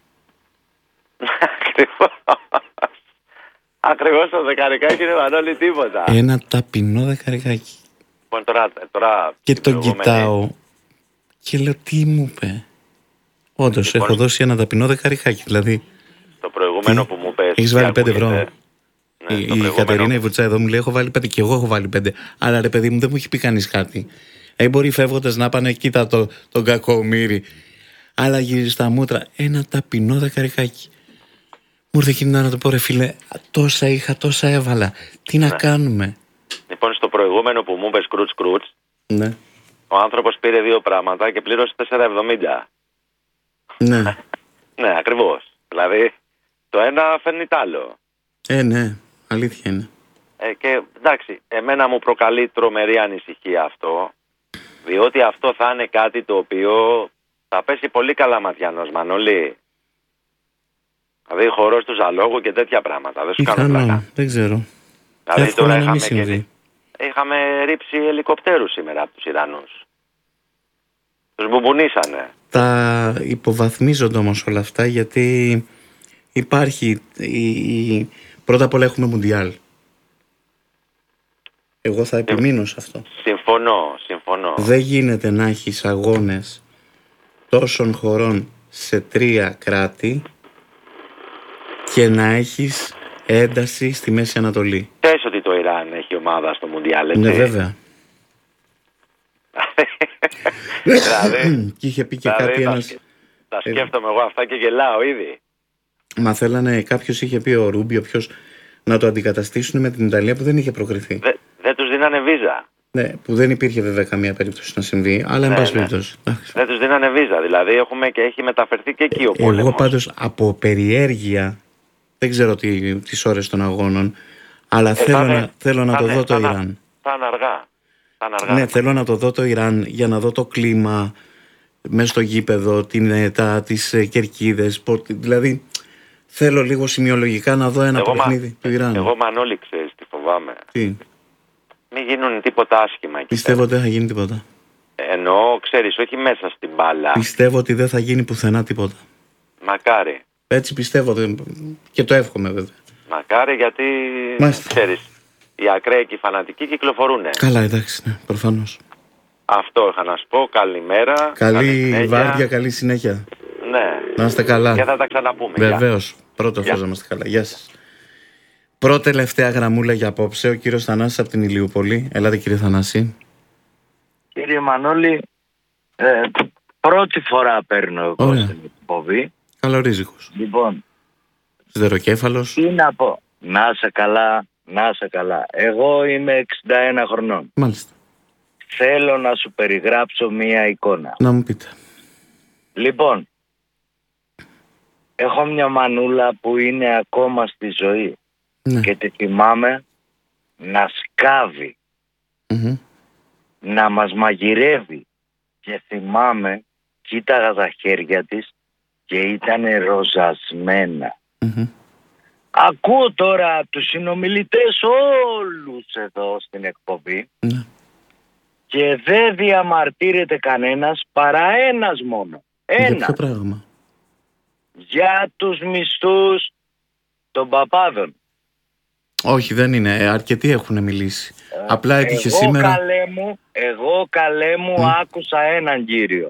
Ακριβώς το δεκαρικάκι είναι, Μανώλη, τίποτα. Ένα ταπεινό δεκαρικάκι. Λοιπόν, τώρα και τον κοιτάω και λέω τι μου είπε. Όντως, έχω δώσει ένα ταπεινό δεκαρικάκι, δηλαδή. Το προηγούμενο που μου πες. Έχεις βάλει 5 ευρώ. Ναι, η Κατερίνα η Βουτσά εδώ μου λέει: έχω βάλει 5 και εγώ έχω βάλει 5. Αλλά ρε παιδί μου, δεν μου έχει πει κανείς κάτι. Μπορεί φεύγοντας να πάνε, κοίτα τον κακομοίρη. Αλλά γυρίζει στα μούτρα, ένα ταπεινό δεκαρικάκι. Μου ήρθε εκείνη να το πω, ρε φίλε, τόσα είχα, τόσα έβαλα. Τι να κάνουμε? Λοιπόν, στο προηγούμενο που μου είπες κρούτς, ναι, ο άνθρωπος πήρε 2 πράγματα και πλήρωσε 4,70. Ναι. Ναι, ακριβώς. Δηλαδή, το ένα φέρνει τ' άλλο. Ναι, αλήθεια είναι. Και εντάξει, εμένα μου προκαλεί τρομερή ανησυχία αυτό, διότι αυτό θα είναι κάτι το οποίο θα πέσει πολύ καλά ματιανός, Μανώλη. Δηλαδή χορός του ζαλόγου και τέτοια πράγματα. Δεν σου κάνω πλάκα. Δεν ξέρω. Δηλαδή τώρα είχαμε ρίψει ελικοπτέρους σήμερα από τους Ιρανούς. Τους μπουμπουνίσανε. Τα υποβαθμίζονται όμως όλα αυτά, γιατί υπάρχει πρώτα απ' όλα έχουμε Μουντιάλ. Εγώ θα επιμείνω σε αυτό. Συμφωνώ. Δεν γίνεται να έχεις αγώνες τόσων χωρών σε 3 κράτη και να έχεις ένταση στη Μέση Ανατολή. Θες ότι το Ιράν έχει ομάδα στο Μουντιάλ, έτσι? Ναι, βέβαια. Δηλαδή, και είχε πει και κάτι ένας... Τα σκέφτομαι εγώ αυτά και γελάω ήδη. Μα θέλανε, κάποιος είχε πει, ο Ρούμπιο, ποιος, να το αντικαταστήσουν με την Ιταλία που δεν είχε προκριθεί. Δεν τους δίνανε βίζα. Ναι, που δεν υπήρχε βέβαια καμία περίπτωση να συμβεί, αλλά εν πάση περιπτώσει. Δεν τους δίνανε βίζα, δηλαδή έχει μεταφερθεί και εκεί ο πόλεμος. Εγώ πάντως από περιέργεια, δεν ξέρω τις ώρες των αγώνων, αλλά θέλω να το δω το Ιράν. Θα είναι αργά. Ναι, θέλω να το δω το Ιράν για να δω το κλίμα μέσα στο γήπεδο, τις κερκίδες, δηλαδή θέλω λίγο σημειολογικά να δω ένα παιχνίδι του Ιράν. Εγώ, Μανώλη, ξέρεις τι φοβάμαι? Τι? Μην γίνουν τίποτα άσχημα εκεί. Πιστεύω ότι δεν θα γίνει τίποτα. Εννοώ, ξέρεις, όχι μέσα στην μπάλα. Πιστεύω ότι δεν θα γίνει πουθενά τίποτα. Μακάρι. Έτσι πιστεύω και το εύχομαι βέβαια. Μακάρι, γιατί ξέρεις, οι ακραίοι και οι φανατικοί κυκλοφορούν. Καλά, εντάξει, ναι, προφανώς. Αυτό είχα να σου πω. Καλημέρα. Καλή βάρδια, καλή συνέχεια. Ναι. Να είστε καλά. Και θα τα ξαναπούμε. Βεβαίως. Πρώτο φως να είμαστε καλά. Γεια σας. Πρώτη τελευταία γραμμούλα για απόψε. Ο κύριος Θανάσης από την Ηλιούπολη. Ελάτε κύριε Θανάση. Κύριε Μανώλη, πρώτη φορά παίρνω εγώ στην εκπομπή. Καλορίζικος. Λοιπόν, σιδεροκέφαλος. Τι να πω. Να είσαι καλά, να είσαι καλά. Εγώ είμαι 61 χρονών. Μάλιστα. Θέλω να σου περιγράψω μία εικόνα. Να μου πείτε. Λοιπόν, έχω μια μανούλα που είναι ακόμα στη ζωή. Ναι. Και τη θυμάμαι να σκάβει, να μας μαγειρεύει. Και θυμάμαι, κοίταγα τα χέρια της και ήταν ροζασμένα. Ακούω τώρα τους συνομιλητές όλους εδώ στην εκπομπή και δεν διαμαρτύρεται κανένας παρά ένας μόνο. Για ποιο πράγμα? Για τους μισθούς των παπάδων. Όχι, δεν είναι. Αρκετοί έχουν μιλήσει. Απλά έτυχε σήμερα. Εγώ καλέ μου άκουσα έναν κύριο.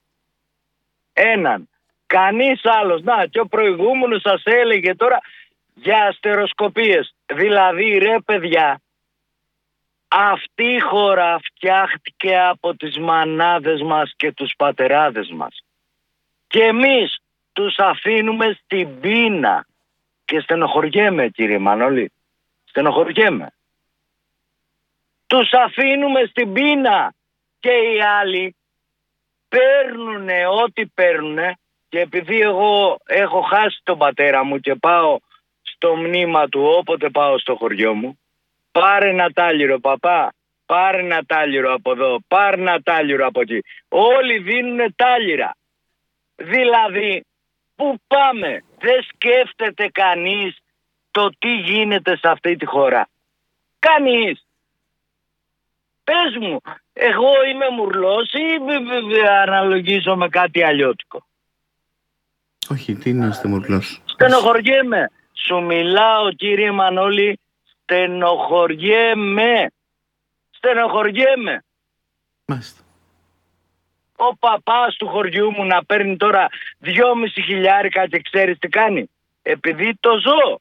Έναν. Κανείς άλλος. Να, και ο προηγούμενος σας έλεγε τώρα για αστεροσκοπίες. Δηλαδή, ρε παιδιά, αυτή η χώρα φτιάχτηκε από τις μανάδες μας και τους πατεράδες μας. Και εμείς τους αφήνουμε στην πείνα. Και στενοχωριέμαι, κύριε Μανώλη. Στενοχωριέμαι. Τους αφήνουμε στην πείνα. Και οι άλλοι παίρνουνε ό,τι παίρνουνε. Και επειδή εγώ έχω χάσει τον πατέρα μου και πάω στο μνήμα του όποτε πάω στο χωριό μου, πάρε ένα τάλιρο παπά, πάρε ένα τάλιρο από εδώ, πάρε ένα τάλιρο από εκεί. Όλοι δίνουνε τάλιρα. Δηλαδή, πού πάμε? Δεν σκέφτεται κανείς το τι γίνεται σε αυτή τη χώρα. Κανείς. Πες μου, εγώ είμαι μουρλός ή αναλογίζω με κάτι αλλιώτικο? Όχι, τι είναι είστε μουρλός? Στενοχωριέμαι. Σου μιλάω, κύριε Μανώλη, στενοχωριέμαι. Στενοχωριέμαι. Μάλιστα. Ο παπάς του χωριού μου να παίρνει τώρα 2.500 και ξέρεις τι κάνει? Επειδή το ζω.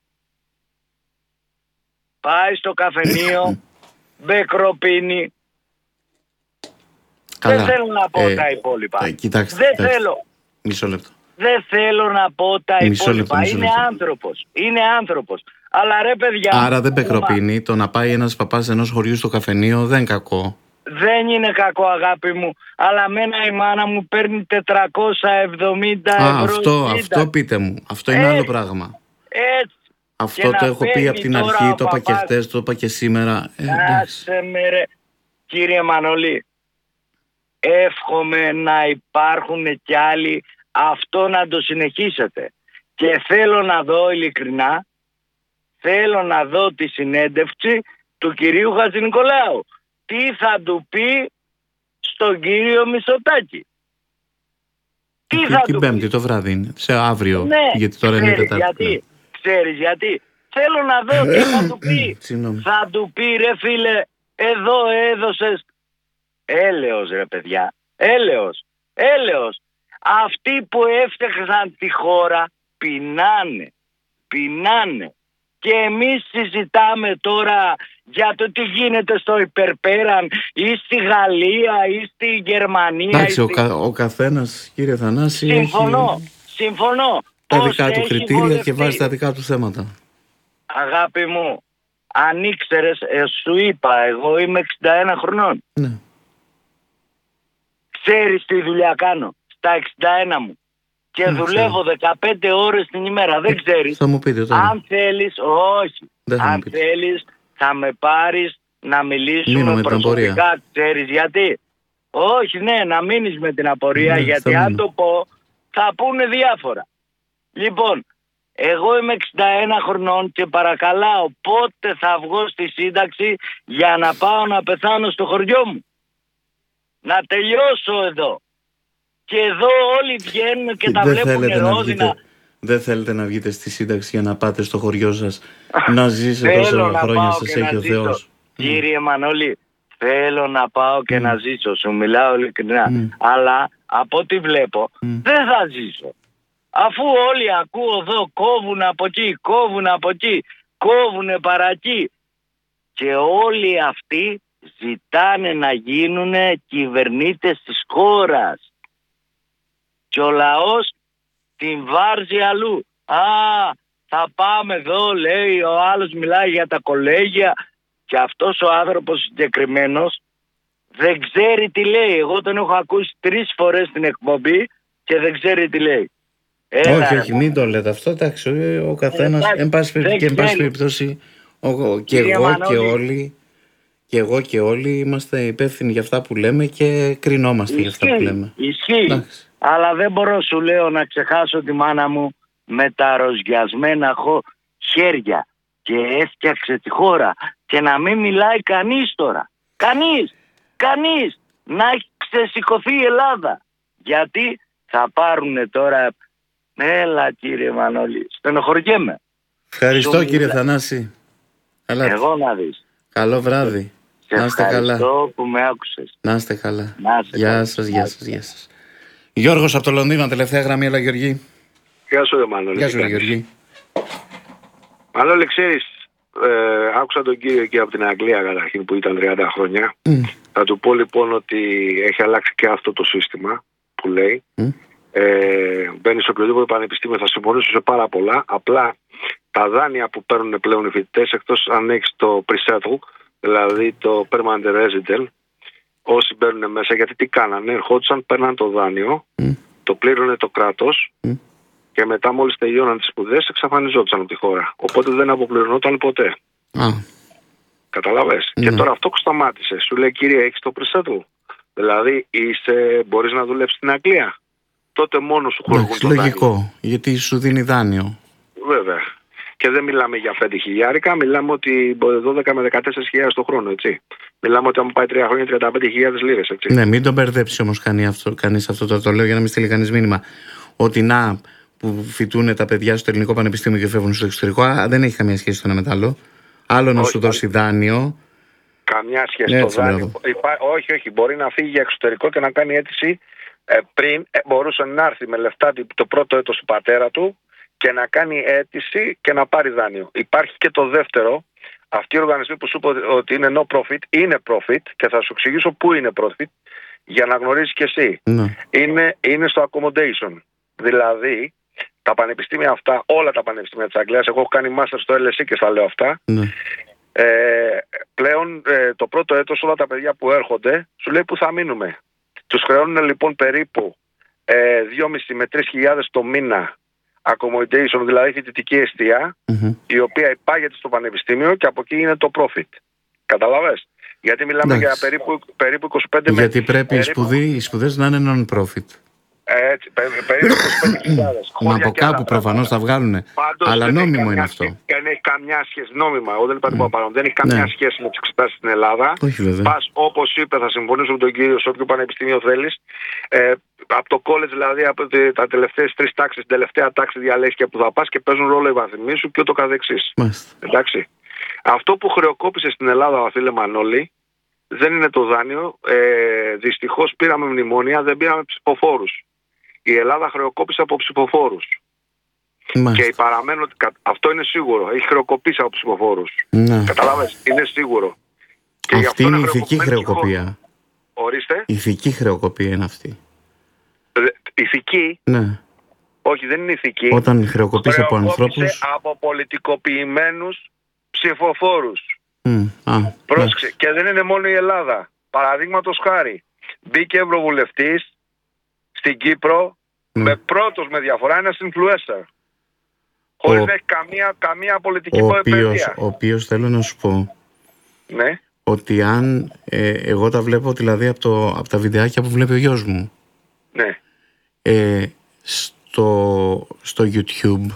Πάει στο καφενείο, μπεκροπίνει. Δεν θέλω να πω τα υπόλοιπα. Κοιτάξτε, θέλω. Μισό λεπτό. Δεν θέλω να πω τα υπόλοιπα. Είναι άνθρωπος. Είναι άνθρωπος. Αλλά ρε παιδιά... Άρα δεν μπεκροπίνει. Το να πάει ένας παπάς ενός χωριού στο καφενείο δεν είναι κακό. Δεν είναι κακό, αγάπη μου. Αλλά μένα η μάνα μου παίρνει 470 ευρώ. Αυτό πείτε μου. Αυτό είναι άλλο πράγμα. Έτσι. Αυτό το έχω πει από την αρχή, το είπα και χτες, το είπα και σήμερα. Άσε με ρε. Κύριε Μανώλη, εύχομαι να υπάρχουν κι άλλοι, αυτό να το συνεχίσετε. Και θέλω να δω ειλικρινά, θέλω να δω τη συνέντευξη του κυρίου Χατζηνικολάου. Τι θα του πει στον κύριο Μητσοτάκη. Τι θα την Πέμπτη το βράδυ είναι, σε αύριο, ναι, γιατί τώρα είναι Τετάρτη. Ξέρεις γιατί? Θέλω να δω τι θα του πει. Θα του πει, ρε φίλε, εδώ έδωσες έλεος, ρε παιδιά. Έλεος. Αυτοί που έφτιαξαν τη χώρα πεινάνε. Και εμείς συζητάμε τώρα για το τι γίνεται στο υπερπέραν ή στη Γαλλία ή στη Γερμανία. Εντάξει, ο καθένας, κύριε Θανάση, συμφωνώ. Τα δικά του κριτήρια και βάζει τα δικά του θέματα. Αγάπη μου, αν ήξερες, σου είπα, εγώ είμαι 61 χρονών. Ναι. Ξέρεις τι δουλειά κάνω στα 61 μου? Και δουλεύω 15 ώρες την ημέρα. Δεν ξέρεις? Θα μου πείτε τώρα. Αν θέλεις, όχι. Αν θέλεις, θα με πάρεις να μιλήσουμε προσωπικά. Ξέρεις γιατί? Όχι, ναι, να μείνεις με την απορία, γιατί αν το πω, θα πούνε διάφορα. Λοιπόν, εγώ είμαι 61 χρονών και παρακαλάω πότε θα βγω στη σύνταξη για να πάω να πεθάνω στο χωριό μου. Να τελειώσω εδώ. Και εδώ όλοι βγαίνουν και τα βλέπουν ρόδινα. Δεν θέλετε να βγείτε στη σύνταξη για να πάτε στο χωριό σας να ζήσετε τόσα χρόνια σας έχει ο Θεός? Κύριε Μανώλη, θέλω να πάω και να ζήσω, σου μιλάω ειλικρινά. Αλλά από ό,τι βλέπω δεν θα ζήσω. Αφού όλοι ακούω εδώ κόβουν από εκεί, κόβουν από εκεί, κόβουν παρακεί. Και όλοι αυτοί ζητάνε να γίνουν κυβερνήτες της χώρας. Και ο λαός την βάρζει αλλού. Θα πάμε εδώ, λέει, ο άλλος μιλάει για τα κολέγια. Και αυτός ο άνθρωπος συγκεκριμένος δεν ξέρει τι λέει. Εγώ τον έχω ακούσει 3 φορές στην εκπομπή και δεν ξέρει τι λέει. Όχι, μην το λέτε αυτό. Εντάξει, ο καθένας, εν πάση περιπτώσει, και εγώ και όλοι είμαστε υπεύθυνοι για αυτά που λέμε και κρινόμαστε για αυτά που λέμε. Ισχύει. Εντάξει. Αλλά δεν μπορώ, σου λέω, να ξεχάσω τη μάνα μου με τα ροζιασμένα χέρια και έφτιαξε τη χώρα και να μην μιλάει κανείς τώρα. Κανείς να έχει ξεσηκωθεί η Ελλάδα. Γιατί θα πάρουνε τώρα. Έλα κύριε Μανώλη, στενοχωριέμαι. Ευχαριστώ κύριε Θανάση. Εγώ να δεις. Καλό βράδυ. Να είστε καλά. Ευχαριστώ που με άκουσες. Να είστε καλά. Γεια σας. Γιώργος από το Λονδίνο, τελευταία γραμμή. Έλα Γεωργή. Γεια σου Μανώλη. Γεια σου Γεωργή. Μανώλη, ξέρεις, άκουσα τον κύριο εκεί από την Αγγλία καταρχήν που ήταν 30 χρόνια. Θα του πω λοιπόν ότι έχει αλλάξει και αυτό το σύστημα που λέει. Μπαίνει σε οποιοδήποτε πανεπιστήμιο, θα συμφωνήσω σε πάρα πολλά. Απλά τα δάνεια που παίρνουν πλέον οι φοιτητές, εκτός αν έχεις το pre-settle, δηλαδή το permanent resident, όσοι μπαίνουν μέσα, γιατί τι κάνανε, ερχόντουσαν, παίρναν το δάνειο, το πλήρωνε το κράτος και μετά μόλις τελειώναν τις σπουδές εξαφανιζόντουσαν από τη χώρα. Οπότε δεν αποπληρωνόταν ποτέ. Καταλαβες. Και τώρα αυτό που σταμάτησε, σου λέει κύριε, έχεις το pre-settle, δηλαδή μπορείς να δουλέψεις στην Αγγλία. Τότε μόνο σου χορηγούν το λογικό, δάνειο. γιατί σου δίνει δάνειο. Βέβαια. Και δεν μιλάμε για 5.000, μιλάμε ότι 12 με 14.000 το χρόνο, έτσι. Μιλάμε ότι αν πάει 3 χρόνια 35.000 λίρες, έτσι. Ναι, μην τον μπερδέψει όμως κανείς αυτό, το λέω για να μην στείλει κανείς μήνυμα. Ότι να που φοιτούν τα παιδιά στο ελληνικό πανεπιστήμιο και φεύγουν στο εξωτερικό, δεν έχει καμία σχέση το ένα με το άλλο. Άλλο να σου δώσει δάνειο. Καμιά σχέση το δάνειο. Όχι, μπορεί να φύγει για εξωτερικό και να κάνει αίτηση. Πριν μπορούσε να έρθει με λεφτά το πρώτο έτος του πατέρα του και να κάνει αίτηση και να πάρει δάνειο. Υπάρχει και το δεύτερο. Αυτοί οι οργανισμοί που σου είπα ότι είναι no profit, είναι profit και θα σου εξηγήσω πού είναι profit για να γνωρίσεις και εσύ. Είναι στο accommodation. Δηλαδή τα πανεπιστήμια αυτά, όλα τα πανεπιστήμια της Αγγλίας, εγώ έχω κάνει master στο LSE και στα λέω αυτά. Πλέον το πρώτο έτος όλα τα παιδιά που έρχονται σου λέει που θα μείνουμε. Τους χρεώνουν λοιπόν περίπου 2.500 με 3.000 το μήνα accommodation, δηλαδή φοιτητική εστία, η οποία υπάγεται στο πανεπιστήμιο και από εκεί είναι το profit. Καταλαβες. Γιατί μιλάμε για περίπου 25 με... Γιατί πρέπει οι σπουδές να είναι non-profit. Έτσι, περίπου 25.000. Μα από κάπου προφανώς θα βγάλουνε. Αλλά νόμιμο είναι αυτό. Δεν έχει καμιά σχέση, νόμιμα, εγώ δεν υπάρχει παρόν. Δεν έχει καμιά σχέση με τις εξετάσεις στην Ελλάδα. Πας, όπως είπε, θα συμφωνήσω με τον κύριο, σε όποιο πανεπιστήμιο θέλεις. Από το college, δηλαδή, από τα τελευταίες 3 τάξεις, την τελευταία τάξη διαλέγεις και που θα πας και παίζουν ρόλο οι βαθμοί σου και ούτω καθεξής. Εντάξει. Αυτό που χρεοκόπησε στην Ελλάδα, φίλε Μανώλη, δεν είναι το δάνειο. Δυστυχώς πήραμε μνημόνια, δεν πήραμε ψηφοφόρους. Η Ελλάδα χρεοκόπησε από ψηφοφόρους. Και παραμένω ότι αυτό είναι σίγουρο. Έχει χρεοκοπήσει από ψηφοφόρους. Καταλάβες, είναι σίγουρο. Και αυτή είναι η ηθική χρεοκοπία. Ορίστε. Η ηθική χρεοκοπία είναι αυτή. Ηθική. Ναι. Όχι, δεν είναι ηθική. Όταν χρεοκοπήσει από ανθρώπους. Από πολιτικοποιημένους ψηφοφόρους. Πρόσεξε. Και δεν είναι μόνο η Ελλάδα. Παραδείγματος χάρη, μπήκε ευρωβουλευτής στην Κύπρο με πρώτος με διαφορά ένας influencer. Χωρίς να έχει καμία πολιτική επενδύα. Ο οποίος θέλω να σου πω ότι αν εγώ τα βλέπω δηλαδή από τα βιντεάκια που βλέπει ο γιος μου στο YouTube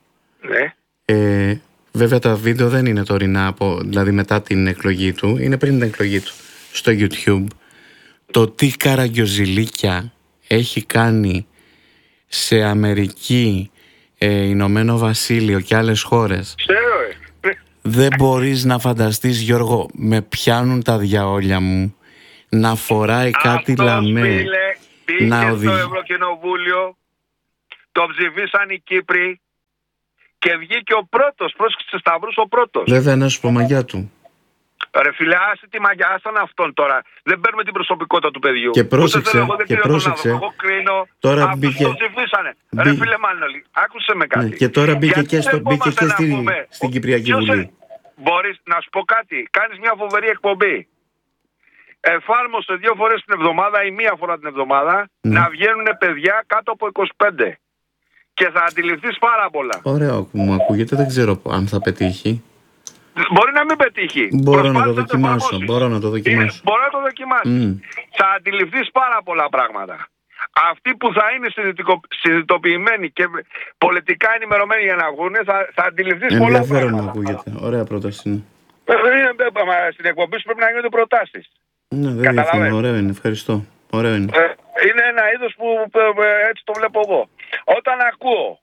βέβαια τα βίντεο δεν είναι τωρινά δηλαδή μετά την εκλογή του, είναι πριν την εκλογή του στο YouTube. Το τι καραγκιοζηλίκια έχει κάνει σε Αμερική, Ηνωμένο Βασίλειο και άλλες χώρες Δεν μπορείς να φανταστείς, Γιώργο, με πιάνουν τα διαόλια μου να φοράει κάτι λαμέ. Πήγε στο Ευρωκοινοβούλιο, το ψηφίσαν οι Κύπροι και βγήκε ο πρώτος, πρόσεξε Σταύρους, ο πρώτος. Βέβαια, να σου πω μαγιά του. Ρε φίλε, άσε τη μαγιά, άσταν αυτόν τώρα. Δεν παίρνουμε την προσωπικότητα του παιδιού. Και πρόσεξε, εγώ κρίνω, τώρα αυτούς μπήκε... το ψηφίσανε. Ρε φίλε Μάνολη, άκουσε με κάτι. Ναι, και τώρα μπήκε και στην Κυπριακή Βουλή. Μπορείς να σου πω κάτι, κάνεις μια φοβερή εκπομπή. Εφάρμοσε 2 φορές την εβδομάδα ή 1 φορά την εβδομάδα να βγαίνουν παιδιά κάτω από 25. Και θα αντιληφθείς πάρα πολλά. Ωραίο μου ακούγεται, δεν ξέρω αν θα πετύχει. Μπορεί να μην πετύχει. Μπορώ να το δοκιμάσω. Μπορεί να το δοκιμάσεις. Θα αντιληφθείς πάρα πολλά πράγματα. Αυτοί που θα είναι συνειδητοποιημένοι και πολιτικά ενημερωμένοι για να βγουν, θα αντιληφθείς πολλά πράγματα. Ενδιαφέρον μου ακούγεται. Ωραία πρόταση είναι. Στην εκπομπή σου πρέπει να γίνονται προτάσεις. Ναι, δεν διαφωνώ. Ωραίο είναι. Ευχαριστώ. Ωραίο είναι. Είναι ένα είδος που έτσι το βλέπω εγώ. Όταν ακούω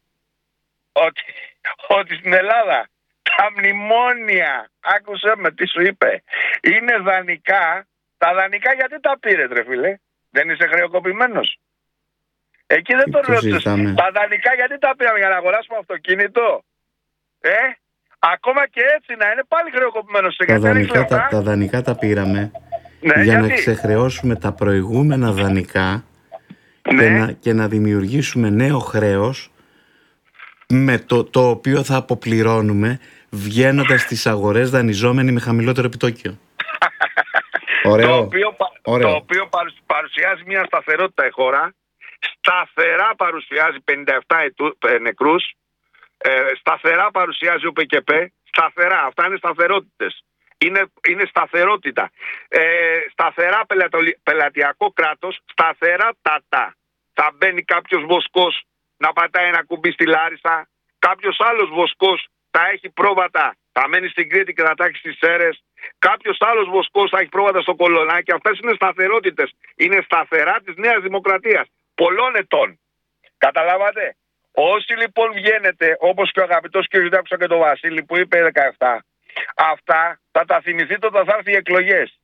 ότι στην Ελλάδα τα μνημόνια, άκουσε με τι σου είπε, είναι δανεικά. Τα δανεικά γιατί τα πήρε, ρε φίλε? Δεν είσαι χρεοκοπημένος? Εκεί δεν το ρώτησες. Τα δανεικά γιατί τα πήραμε? Για να αγοράσουμε αυτοκίνητο? Ακόμα και έτσι να είναι πάλι χρεοκοπημένος. Τα δανεικά τα πήραμε για να ξεχρεώσουμε τα προηγούμενα δανεικά και να δημιουργήσουμε νέο χρέος με το οποίο θα αποπληρώνουμε βγαίνοντας στις αγορές δανειζόμενοι με χαμηλότερο επιτόκιο. Ωραίο. Το οποίο παρουσιάζει μια σταθερότητα η χώρα. Σταθερά παρουσιάζει 57 νεκρούς. Σταθερά παρουσιάζει ο ΠΚΠ. Σταθερά. Αυτά είναι σταθερότητες. Είναι σταθερότητα. Σταθερά πελατειακό κράτος. Σταθεράτατα. Θα μπαίνει κάποιος βοσκός να πατάει ένα κουμπί στη Λάρισα. Κάποιος άλλος βοσκός θα έχει πρόβατα, θα μένει στην Κρήτη και θα τα έχει στις Σέρρες. Κάποιος άλλος βοσκός θα έχει πρόβατα στο Κολονάκι. Αυτές είναι σταθερότητες. Είναι σταθερά της Νέας Δημοκρατίας. Πολλών ετών. Καταλάβατε? Όσοι λοιπόν βγαίνετε, όπως και ο αγαπητός κ. Ζητάκουσα και το Βασίλη που είπε 17, αυτά θα τα θυμηθείτε όταν θα έρθει οι εκλογές.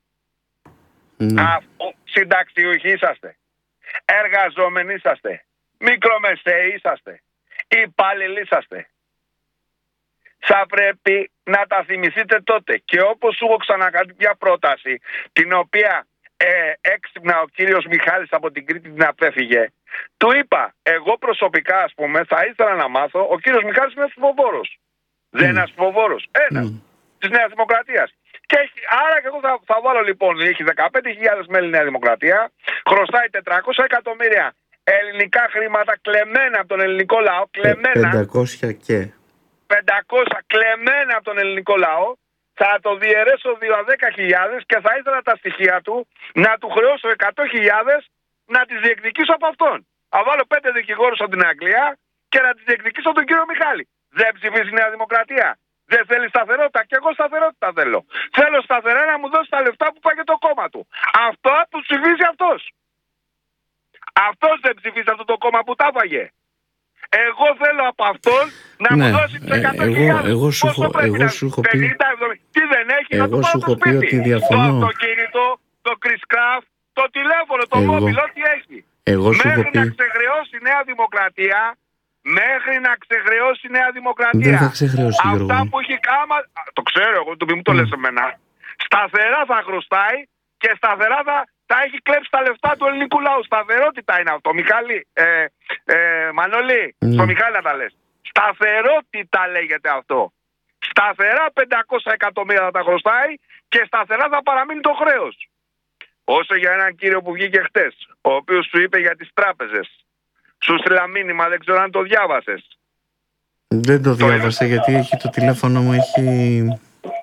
Συνταξιούχοι είσαστε. Εργαζόμενοι είσαστε. Μικρομεσαίοι είσαστε. Υπάλληλοι είσαστε. Θα πρέπει να τα θυμηθείτε τότε. Και όπως σου έχω ξανακάνει μια πρόταση, την οποία έξυπνα ο κύριος Μιχάλης από την Κρήτη την απέφυγε, του είπα, εγώ προσωπικά ας πούμε θα ήθελα να μάθω, ο κύριος Μιχάλης είναι ψηφοφόρος. Δεν είναι ένας ψηφοφόρος. Της Νέας Δημοκρατίας. Άρα και εγώ θα βάλω λοιπόν, έχει 15.000 μέλη Νέα Δημοκρατία, χρωστάει 400 εκατομμύρια ελληνικά χρήματα κλεμμένα από τον ελληνικό λαό. Κλεμμένα. 500 και. 500 κλεμμένα από τον ελληνικό λαό. Θα το διαιρέσω 10.000 και θα ήθελα τα στοιχεία του να του χρεώσω 100.000 να τις διεκδικήσω από αυτόν. Θα βάλω 5 δικηγόρους από την Αγγλία και να τις διεκδικήσω τον κύριο Μιχάλη. Δεν ψηφίζει η Νέα Δημοκρατία? Δεν θέλει σταθερότητα? Και εγώ σταθερότητα θέλω. Θέλω σταθερά να μου δώσει τα λεφτά που πάει το κόμμα του. Αυτό που ψηφίζει αυτός. Αυτός δεν ψηφίζει αυτό το κόμμα που τα έφαγε. Εγώ θέλω από αυτόν να μου δώσει τις 100.000. Εγώ σου έχω πει. 50, 70. Τι δεν έχει? Εγώ να του σου πάρω έχω πει ότι διαφωνώ. Το αυτοκίνητο, το Chris-Craft, το τηλέφωνο, το μόμπιλ, ό,τι έχει. Μέχρι να ξεχρεώσει η Νέα Δημοκρατία. Μέχρι να ξεχρεώσει η Νέα Δημοκρατία. Δεν θα ξεχρεώσει, αυτά Γιώργο. που έχει κάμα. Το ξέρω εγώ, το μου το λες εμένα. Σταθερά θα χρωστάει και σταθερά θα έχει κλέψει τα λεφτά του ελληνικού λαού. Σταθερότητα είναι αυτό. Μιχάλη, Μανώλη, στο Μιχάλη να τα λες. Σταθερότητα λέγεται αυτό. Σταθερά 500 εκατομμύρια θα τα χρωστάει και σταθερά θα παραμείνει το χρέος. Όσο για έναν κύριο που βγήκε χτες, ο οποίος σου είπε για τις τράπεζες. Σου στείλα μήνυμα, δεν ξέρω αν το διάβασες. Δεν το διάβασα γιατί έχει το τηλέφωνο μου, έχει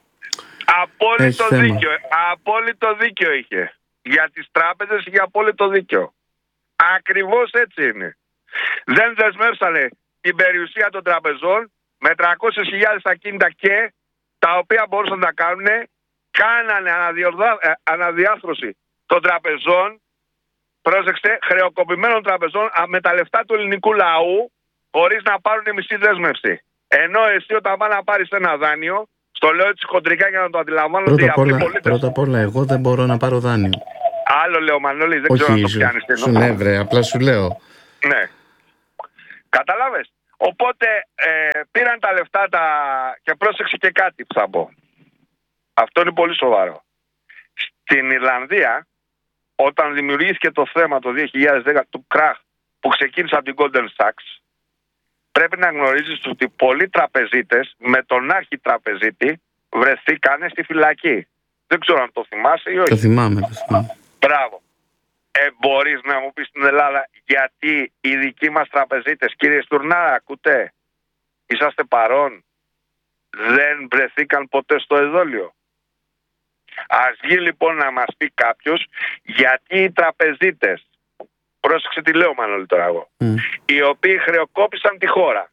απόλυτο δίκιο είχε. Για τις τράπεζες είχε απόλυτο δίκιο. Ακριβώς έτσι είναι. Δεν δεσμεύσανε την περιουσία των τραπεζών με 300.000 ακίνητα και τα οποία μπορούσαν να τα κάνουν. Κάνανε αναδιάρθρωση των τραπεζών, πρόσεξε, χρεοκοπημένων τραπεζών με τα λεφτά του ελληνικού λαού, χωρίς να πάρουν μισή δέσμευση. Ενώ εσύ όταν πας να πάρεις ένα δάνειο, Στο λέω έτσι χοντρικά για να το αντιλαμβάνω. Πρώτα απ' όλα, εγώ δεν μπορώ να πάρω δάνειο. Άλλο λέω, Μανώλη, δεν ξέρω αν το πιάνεις. Ναι, βρε, απλά σου λέω. Ναι. Κατάλαβες. Οπότε πήραν τα λεφτά και πρόσεξε και κάτι που θα πω. Αυτό είναι πολύ σοβαρό. Στην Ιρλανδία, όταν δημιουργήθηκε το θέμα το 2010 του κράχ που ξεκίνησε από την Goldman Sachs, πρέπει να γνωρίζεις ότι πολλοί τραπεζίτες με τον αρχιτραπεζίτη βρεθήκανε στη φυλακή. Δεν ξέρω αν το θυμάσαι ή όχι. Το θυμάμαι. Μπράβο. Μπορείς να μου πεις στην Ελλάδα γιατί οι δικοί μας τραπεζίτες, κύριε Στουρνάρα, ακούτε, είσαστε παρόν, δεν βρεθήκαν ποτέ στο εδόλιο? Ας βγει λοιπόν να μας πει κάποιος γιατί οι τραπεζίτες, πρόσεξε τι λέω Μανώλη τώρα εγώ, οι οποίοι χρεοκόπησαν τη χώρα,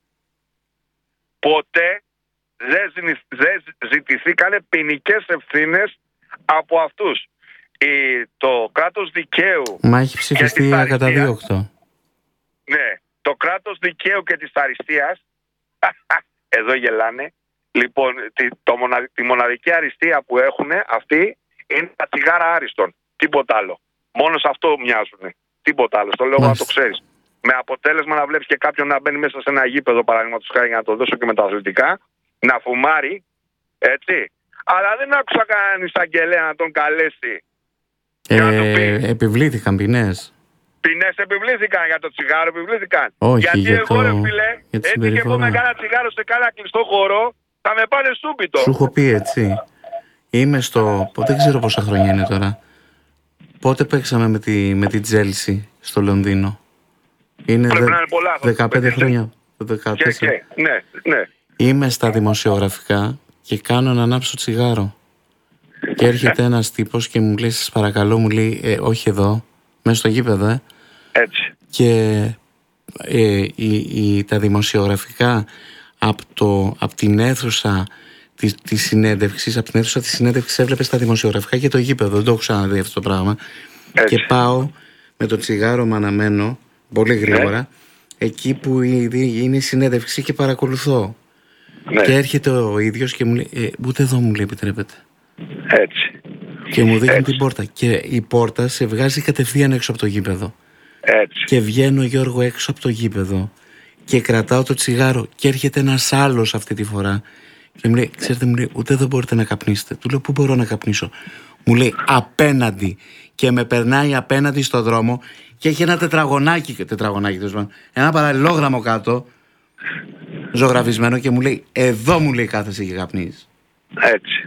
ποτέ δεν ζητηθήκανε ποινικές ευθύνες από αυτούς. Το κράτος δικαίου. Μα έχει ψηφιστεί ακαταδίωκτο. Ναι, το κράτος δικαίου και της αριστείας εδώ γελάνε. Λοιπόν, τη μοναδική αριστεία που έχουν αυτοί είναι τα τσιγάρα άριστον. Τίποτα άλλο. Μόνο σε αυτό μοιάζουν. Τίποτα άλλο. Στο λέω να το ξέρεις. Με αποτέλεσμα να βλέπεις και κάποιον να μπαίνει μέσα σε ένα γήπεδο, παραδείγματος χάρη, για να το δώσω και με τα αθλητικά, να φουμάρει, έτσι. Αλλά δεν άκουσα κανέναν εισαγγελέα να τον καλέσει. Επιβλήθηκαν ποινές. Ποινές επιβλήθηκαν για το τσιγάρο, επιβλήθηκαν. Όχι, γιατί εγώ ρε φίλε, έτσι και εγώ με κάνα τσιγάρο σε κάνα κλειστό χώρο, θα με πάνε σούπιτο. Σου έχω πει έτσι. Είμαι δεν ξέρω πόσα χρόνια είναι τώρα. Πότε παίξαμε με τη Τζέλσι στο Λονδίνο? Είναι 15 χρόνια. 14. Ναι. Είμαι στα δημοσιογραφικά και κάνω να ανάψω τσιγάρο. Και έρχεται ένας τύπος και μου λέει, σας παρακαλώ, μου λέει, όχι εδώ, μέσα στο γήπεδο, Έτσι. Και τα δημοσιογραφικά από την αίθουσα της συνέντευξης, από την αίθουσα της συνέντευξης έβλεπε στα δημοσιογραφικά και το γήπεδο, δεν το έχω ξαναδεί αυτό το πράγμα. Έτσι. Και πάω με το τσιγάρο μαναμένο, πολύ γρήγορα, εκεί που είναι η συνέντευξη και παρακολουθώ. Ναι. Και έρχεται ο ίδιος και μου λέει, ούτε εδώ μου λέει επιτρέπεται. Έτσι. Και μου δείχνει την πόρτα. Και η πόρτα σε βγάζει κατευθείαν έξω από το γήπεδο. Έτσι. Και βγαίνω, Γιώργο, έξω από το γήπεδο και κρατάω το τσιγάρο. Και έρχεται ένας άλλος αυτή τη φορά και μου λέει, ξέρετε, μου λέει, ούτε εδώ μπορείτε να καπνίσετε. Του λέω, πού μπορώ να καπνίσω? Μου λέει, απέναντι. Και με περνάει απέναντι στο δρόμο και έχει ένα τετραγωνάκι, ένα παραλληλόγραμμο κάτω, ζωγραφισμένο, και μου λέει, εδώ, μου λέει, κάθεσαι και καπνίζεις. Έτσι.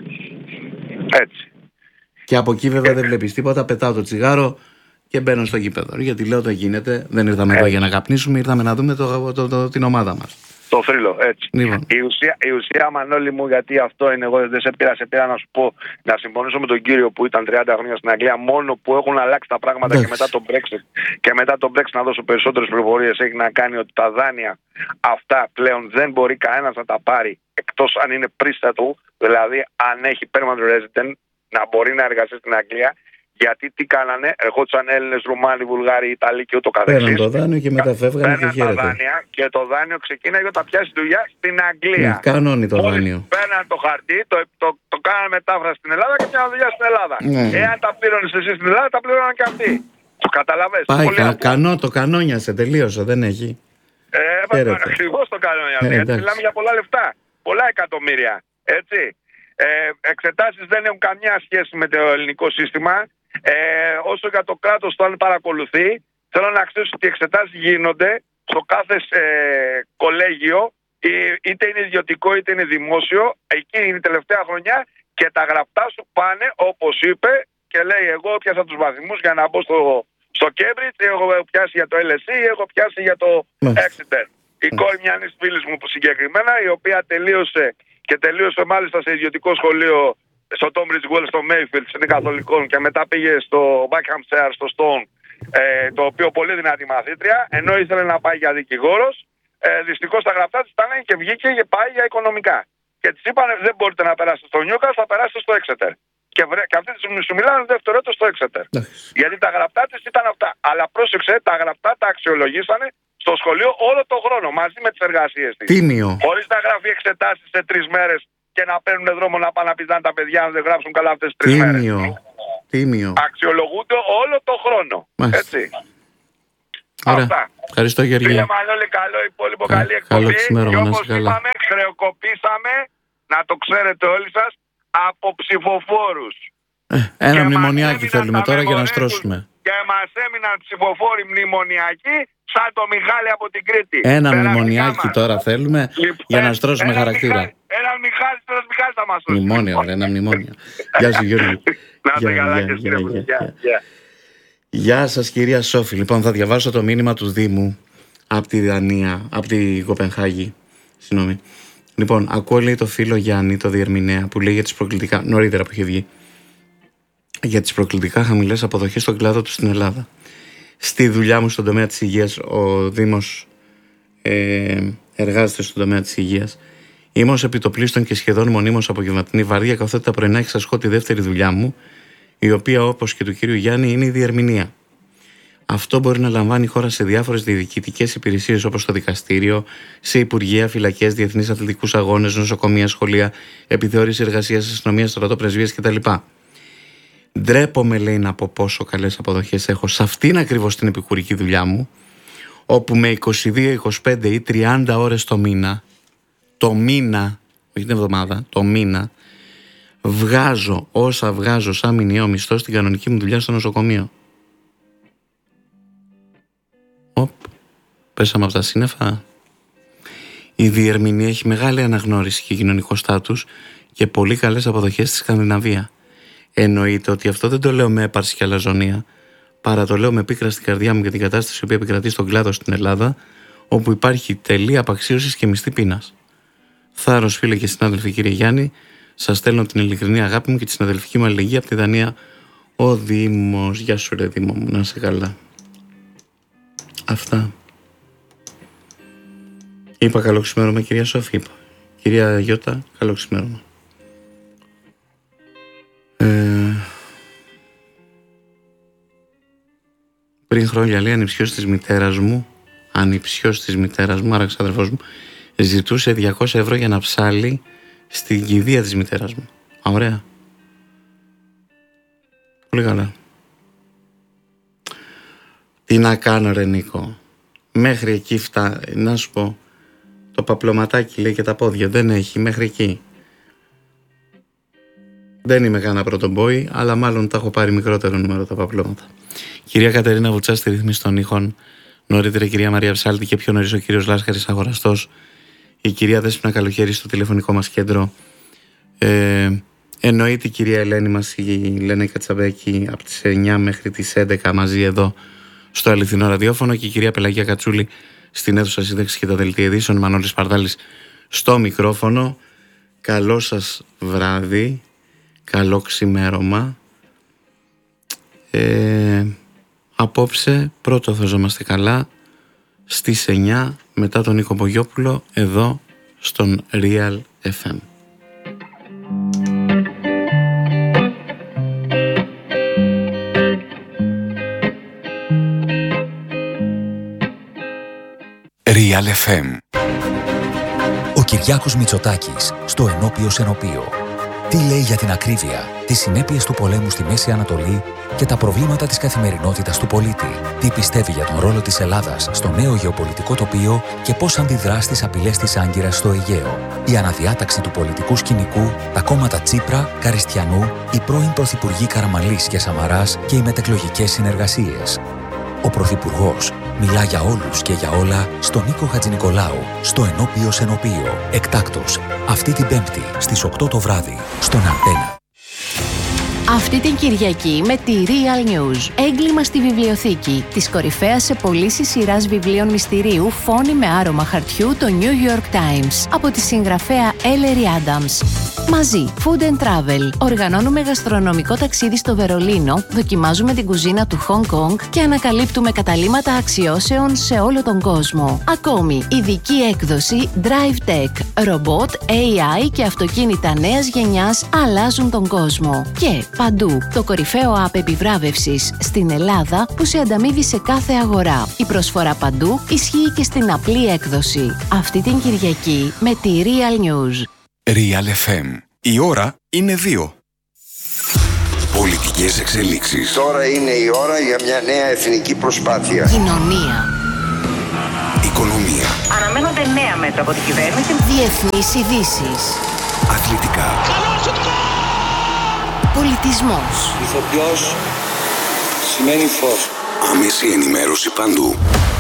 Και από εκεί βέβαια δεν βλέπεις τίποτα, πετάω το τσιγάρο και μπαίνω στο γήπεδο. Γιατί λέω, δεν γίνεται, δεν ήρθαμε εδώ για να καπνίσουμε, ήρθαμε να δούμε την ομάδα μας. Το θρύλο, έτσι. Λοιπόν. Η ουσία, Μανώλη μου, γιατί αυτό είναι, εγώ δεν σε πήρα να σου πω, να συμφωνήσω με τον κύριο που ήταν 30 χρόνια στην Αγγλία, μόνο που έχουν αλλάξει τα πράγματα και μετά το Brexit, να δώσω περισσότερες πληροφορίες, έχει να κάνει ότι τα δάνεια αυτά πλέον δεν μπορεί κανένας να τα πάρει εκτός αν είναι πρίστατο, δηλαδή αν έχει permanent resident, να μπορεί να εργαστεί στην Αγγλία. Γιατί τι κάνανε, ερχόντουσαν Έλληνες, Ρουμάνοι, Βουλγάροι, Ιταλοί και ούτω καθεξής. Παίρναν το δάνειο και μετά φεύγανε και χαίρετε. Τα δάνεια και το δάνειο ξεκίναγε όταν πιάσει δουλειά στην Αγγλία. Ναι, κανόνι το δάνειο. Παίρναν το χαρτί, το κάνανε μετάφραση στην Ελλάδα και πιάναν δουλειά στην Ελλάδα. Ναι. Εάν τα πλήρωνες εσύ στην Ελλάδα, τα πλήρωναν και αυτοί. Το καταλαβες? Πάει, το κανόνιασε, τελείωσε, δεν έχει. Ακριβώς το κανόνιασε. Γιατί μιλάμε για πολλά λεφτά. Πολλά εκατομμύρια. Έτσι. Εξετάσεις δεν έχουν καμιά σχέση με το ελληνικό σύστημα. Όσο για το κράτος, το αν παρακολουθεί, θέλω να ξέρεις ότι οι εξετάσεις γίνονται στο κάθε κολέγιο, είτε είναι ιδιωτικό είτε είναι δημόσιο. Εκεί είναι η τελευταία χρονιά και τα γραπτά σου πάνε όπως είπε και λέει, εγώ πιάσα τους βαθμούς για να μπω στο Cambridge, έχω πιάσει για το LSE, έχω πιάσει για το Exeter. Η κόρη μιας φίλης μου που συγκεκριμένα, η οποία τελείωσε μάλιστα σε ιδιωτικό σχολείο στο Tombridge Wells, στο Mayfield, είναι καθολικών, και μετά πήγε στο Buckinghamshire, στο Stone, το οποίο πολύ δυνατή μαθήτρια, ενώ ήθελε να πάει για δικηγόρος. Δυστυχώς τα γραπτά της ήταν και βγήκε και πάει για οικονομικά. Και της είπαν, δεν μπορείτε να περάσετε στο Newcastle, θα περάσετε στο Exeter. Και αυτή τη στιγμή σου μιλάνε δεύτερο έτος στο Exeter. Γιατί τα γραπτά της ήταν αυτά. Αλλά πρόσεξε, τα γραπτά τα αξιολογήσανε στο σχολείο όλο τον χρόνο μαζί με τις εργασίες της. Τίμιο. Χωρίς να γράφει εξετάσεις σε 3 μέρες και να παίρνουν δρόμο να πάνε να πηδάνε τα παιδιά αν δεν γράψουν καλά αυτές τις 3 μέρες. Τίμιο. Αξιολογούνται όλο το χρόνο. Μάλιστα. Έτσι. Ωραία. Αυτά. Ευχαριστώ, Γεωργία. Φίλε Μανώλη, καλό υπόλοιπο, καλή εκπομπή. Και όπως είπαμε, χρεοκοπήσαμε, να το ξέρετε όλοι σας, από ψηφοφόρους. Ένα μνημονιάκι θέλουμε τώρα για να στρώσουμε. Και μας έμειναν ψηφοφόροι μνημονιακοί σαν το Μιχάλη από την Κρήτη. Ένα μνημονιάκι τώρα θέλουμε για να στρώσουμε χαρακτήρα. Ένα Μιχάλης θα μας στρώσει. Μνημόνιο, ένα μνημόνιο. Γεια σου, Γιώργη. Να είστε καλά και Γεια σας, κυρία Σόφη. Λοιπόν, θα διαβάσω το μήνυμα του Δήμου από τη Δανία, από τη Κοπενχάγη. Συγγνώμη. Λοιπόν, ακούω, λέει, το φίλο Γιάννη, το διερμηνέα, που λέει για τις προκλητικά, νωρίτερα που είχε βγει, για τις προκλητικά χαμηλές αποδοχές στον κλάδο του στην Ελλάδα. Στη δουλειά μου στον τομέα της υγείας, ο Δήμος εργάζεται στον τομέα της υγείας. Είμαι ως επιτοπλίστων και σχεδόν μονίμως απογευματινή βάρδια, καθότι τα πρωινά εξασχώ τη δεύτερη δουλειά μου, η οποία, όπως και του κύριου Γιάννη, είναι η διερμηνία. Αυτό μπορεί να λαμβάνει η χώρα σε διάφορες διοικητικές υπηρεσίες, όπως το δικαστήριο, σε υπουργεία, φυλακές, διεθνείς αθλητικούς αγώνες, νοσοκομεία, σχολεία, επιθεώρηση εργασίας, αστυνομία, στρατόπρεσβείες κτλ. Ντρέπομαι, λέει, να πω πόσο καλές αποδοχές έχω σε αυτήν ακριβώς την επικουρική δουλειά μου, όπου με 22, 25 ή 30 ώρες το μήνα, όχι την εβδομάδα, το μήνα, βγάζω όσα βγάζω σαν μηνιαίο μισθό στην κανονική μου δουλειά στο νοσοκομείο. Πέσαμε από τα σύννεφα. Η διερμηνία έχει μεγάλη αναγνώριση και κοινωνικό στάτους και πολύ καλές αποδοχές στη Σκανδιναβία. Εννοείται ότι αυτό δεν το λέω με έπαρση και αλαζονία, παρά το λέω με πίκρα στην καρδιά μου για την κατάσταση που επικρατεί στον κλάδο στην Ελλάδα, όπου υπάρχει τελεία απαξίωσης και μισθή πείνας. Θάρρος, φίλε και συνάδελφοι, κύριε Γιάννη, σας στέλνω την ειλικρινή αγάπη μου και τη συναδελφική μου αλληλεγγύη από τη Δανία, ο Δήμος. Γεια σου, ρε Δήμο μου, να είσαι καλά. Αυτά. Είπα καλό ξημέρωμα, κυρία Σόφη. Είπα. Κυρία Γιώτα, καλό ξημέρωμα. Πριν χρόνια, λέει, ανιψιός της μητέρας μου, άρα ξαδερφός μου, ζητούσε 200 ευρώ για να ψάλει στην κηδεία της μητέρας μου. Ωραία. Πολύ καλά. Τι να κάνω, ρε Νίκο. Μέχρι εκεί να σου πω, το παπλωματάκι, λέει, και τα πόδια δεν έχει, μέχρι εκεί. Δεν είμαι κανένα πρωτομπόη, αλλά μάλλον τα έχω πάρει μικρότερο νούμερο τα παπλώματα. Κυρία Κατερίνα Βουτσά στη ρύθμιση των ήχων. Νωρίτερα η κυρία Μαρία Ψάλτη και πιο νωρίς ο κύριος Λάσκαρης Αγοραστός. Η κυρία Δέσποινα Καλοχέρη στο τηλεφωνικό μας κέντρο. Εννοείται η κυρία Ελένη μας, η Λένα Κατσαβέκη, από τις 9 μέχρι τις 11 μαζί εδώ στο αληθινό ραδιόφωνο, και η κυρία Πελαγία Κατσούλη στην αίθουσα σύνταξης και τα δελτία ειδήσεων, Μανώλης Παρδάλης στο μικρόφωνο. Καλό σας βράδυ, καλό ξημέρωμα. Απόψε πρώτο θα ζόμαστε καλά στις 9 μετά τον Νίκο Μπογιόπουλο εδώ στον Real FM. Real FM. Ο Κυριάκος Μητσοτάκης στο Ενώπιο Σενοπείο. Τι λέει για την ακρίβεια, τις συνέπειες του πολέμου στη Μέση Ανατολή και τα προβλήματα της καθημερινότητας του πολίτη. Τι πιστεύει για τον ρόλο της Ελλάδας στο νέο γεωπολιτικό τοπίο και πώς αντιδρά στις απειλές της Άγκυρας στο Αιγαίο. Η αναδιάταξη του πολιτικού σκηνικού, τα κόμματα Τσίπρα, Καριστιανού, οι πρώην πρωθυπουργοί Καραμανλής και Σαμαράς και οι μετεκλογικές συνεργασίες. Ο Πρωθυπουργός μιλά για όλους και για όλα στον Νίκο Χατζηνικολάου, στο Ενώπιο Σενοπείο. Εκτάκτως, αυτή την Πέμπτη στις 8 το βράδυ, στον Αντένα. Αυτή την Κυριακή με τη Real News. Έγκλημα στη βιβλιοθήκη. Της κορυφαίας σε πωλήσεις σειράς βιβλίων μυστηρίου Φόνη με άρωμα χαρτιού, το New York Times. Από τη συγγραφέα Ellery Adams. Μαζί, Food and Travel. Οργανώνουμε γαστρονομικό ταξίδι στο Βερολίνο, δοκιμάζουμε την κουζίνα του Hong Kong και ανακαλύπτουμε καταλύματα αξιώσεων σε όλο τον κόσμο. Ακόμη, ειδική έκδοση Drive Tech. Ρομπότ, AI και αυτοκίνητα νέας γενιάς αλλάζουν τον κόσμο. Και παντού, το κορυφαίο app επιβράβευσης στην Ελλάδα που σε ανταμείβει σε κάθε αγορά. Η προσφορά παντού ισχύει και στην απλή έκδοση. Αυτή την Κυριακή με τη Real News. Real FM. Η ώρα είναι 2. Πολιτικές εξελίξεις. Τώρα είναι η ώρα για μια νέα εθνική προσπάθεια. Κοινωνία. Οικονομία. Αναμένονται νέα μέτρα από την κυβέρνηση. Διεθνείς ειδήσεις. Αθλητικά. Πολιτισμός. Ηθοποιός σημαίνει φως. Άμεση ενημέρωση παντού.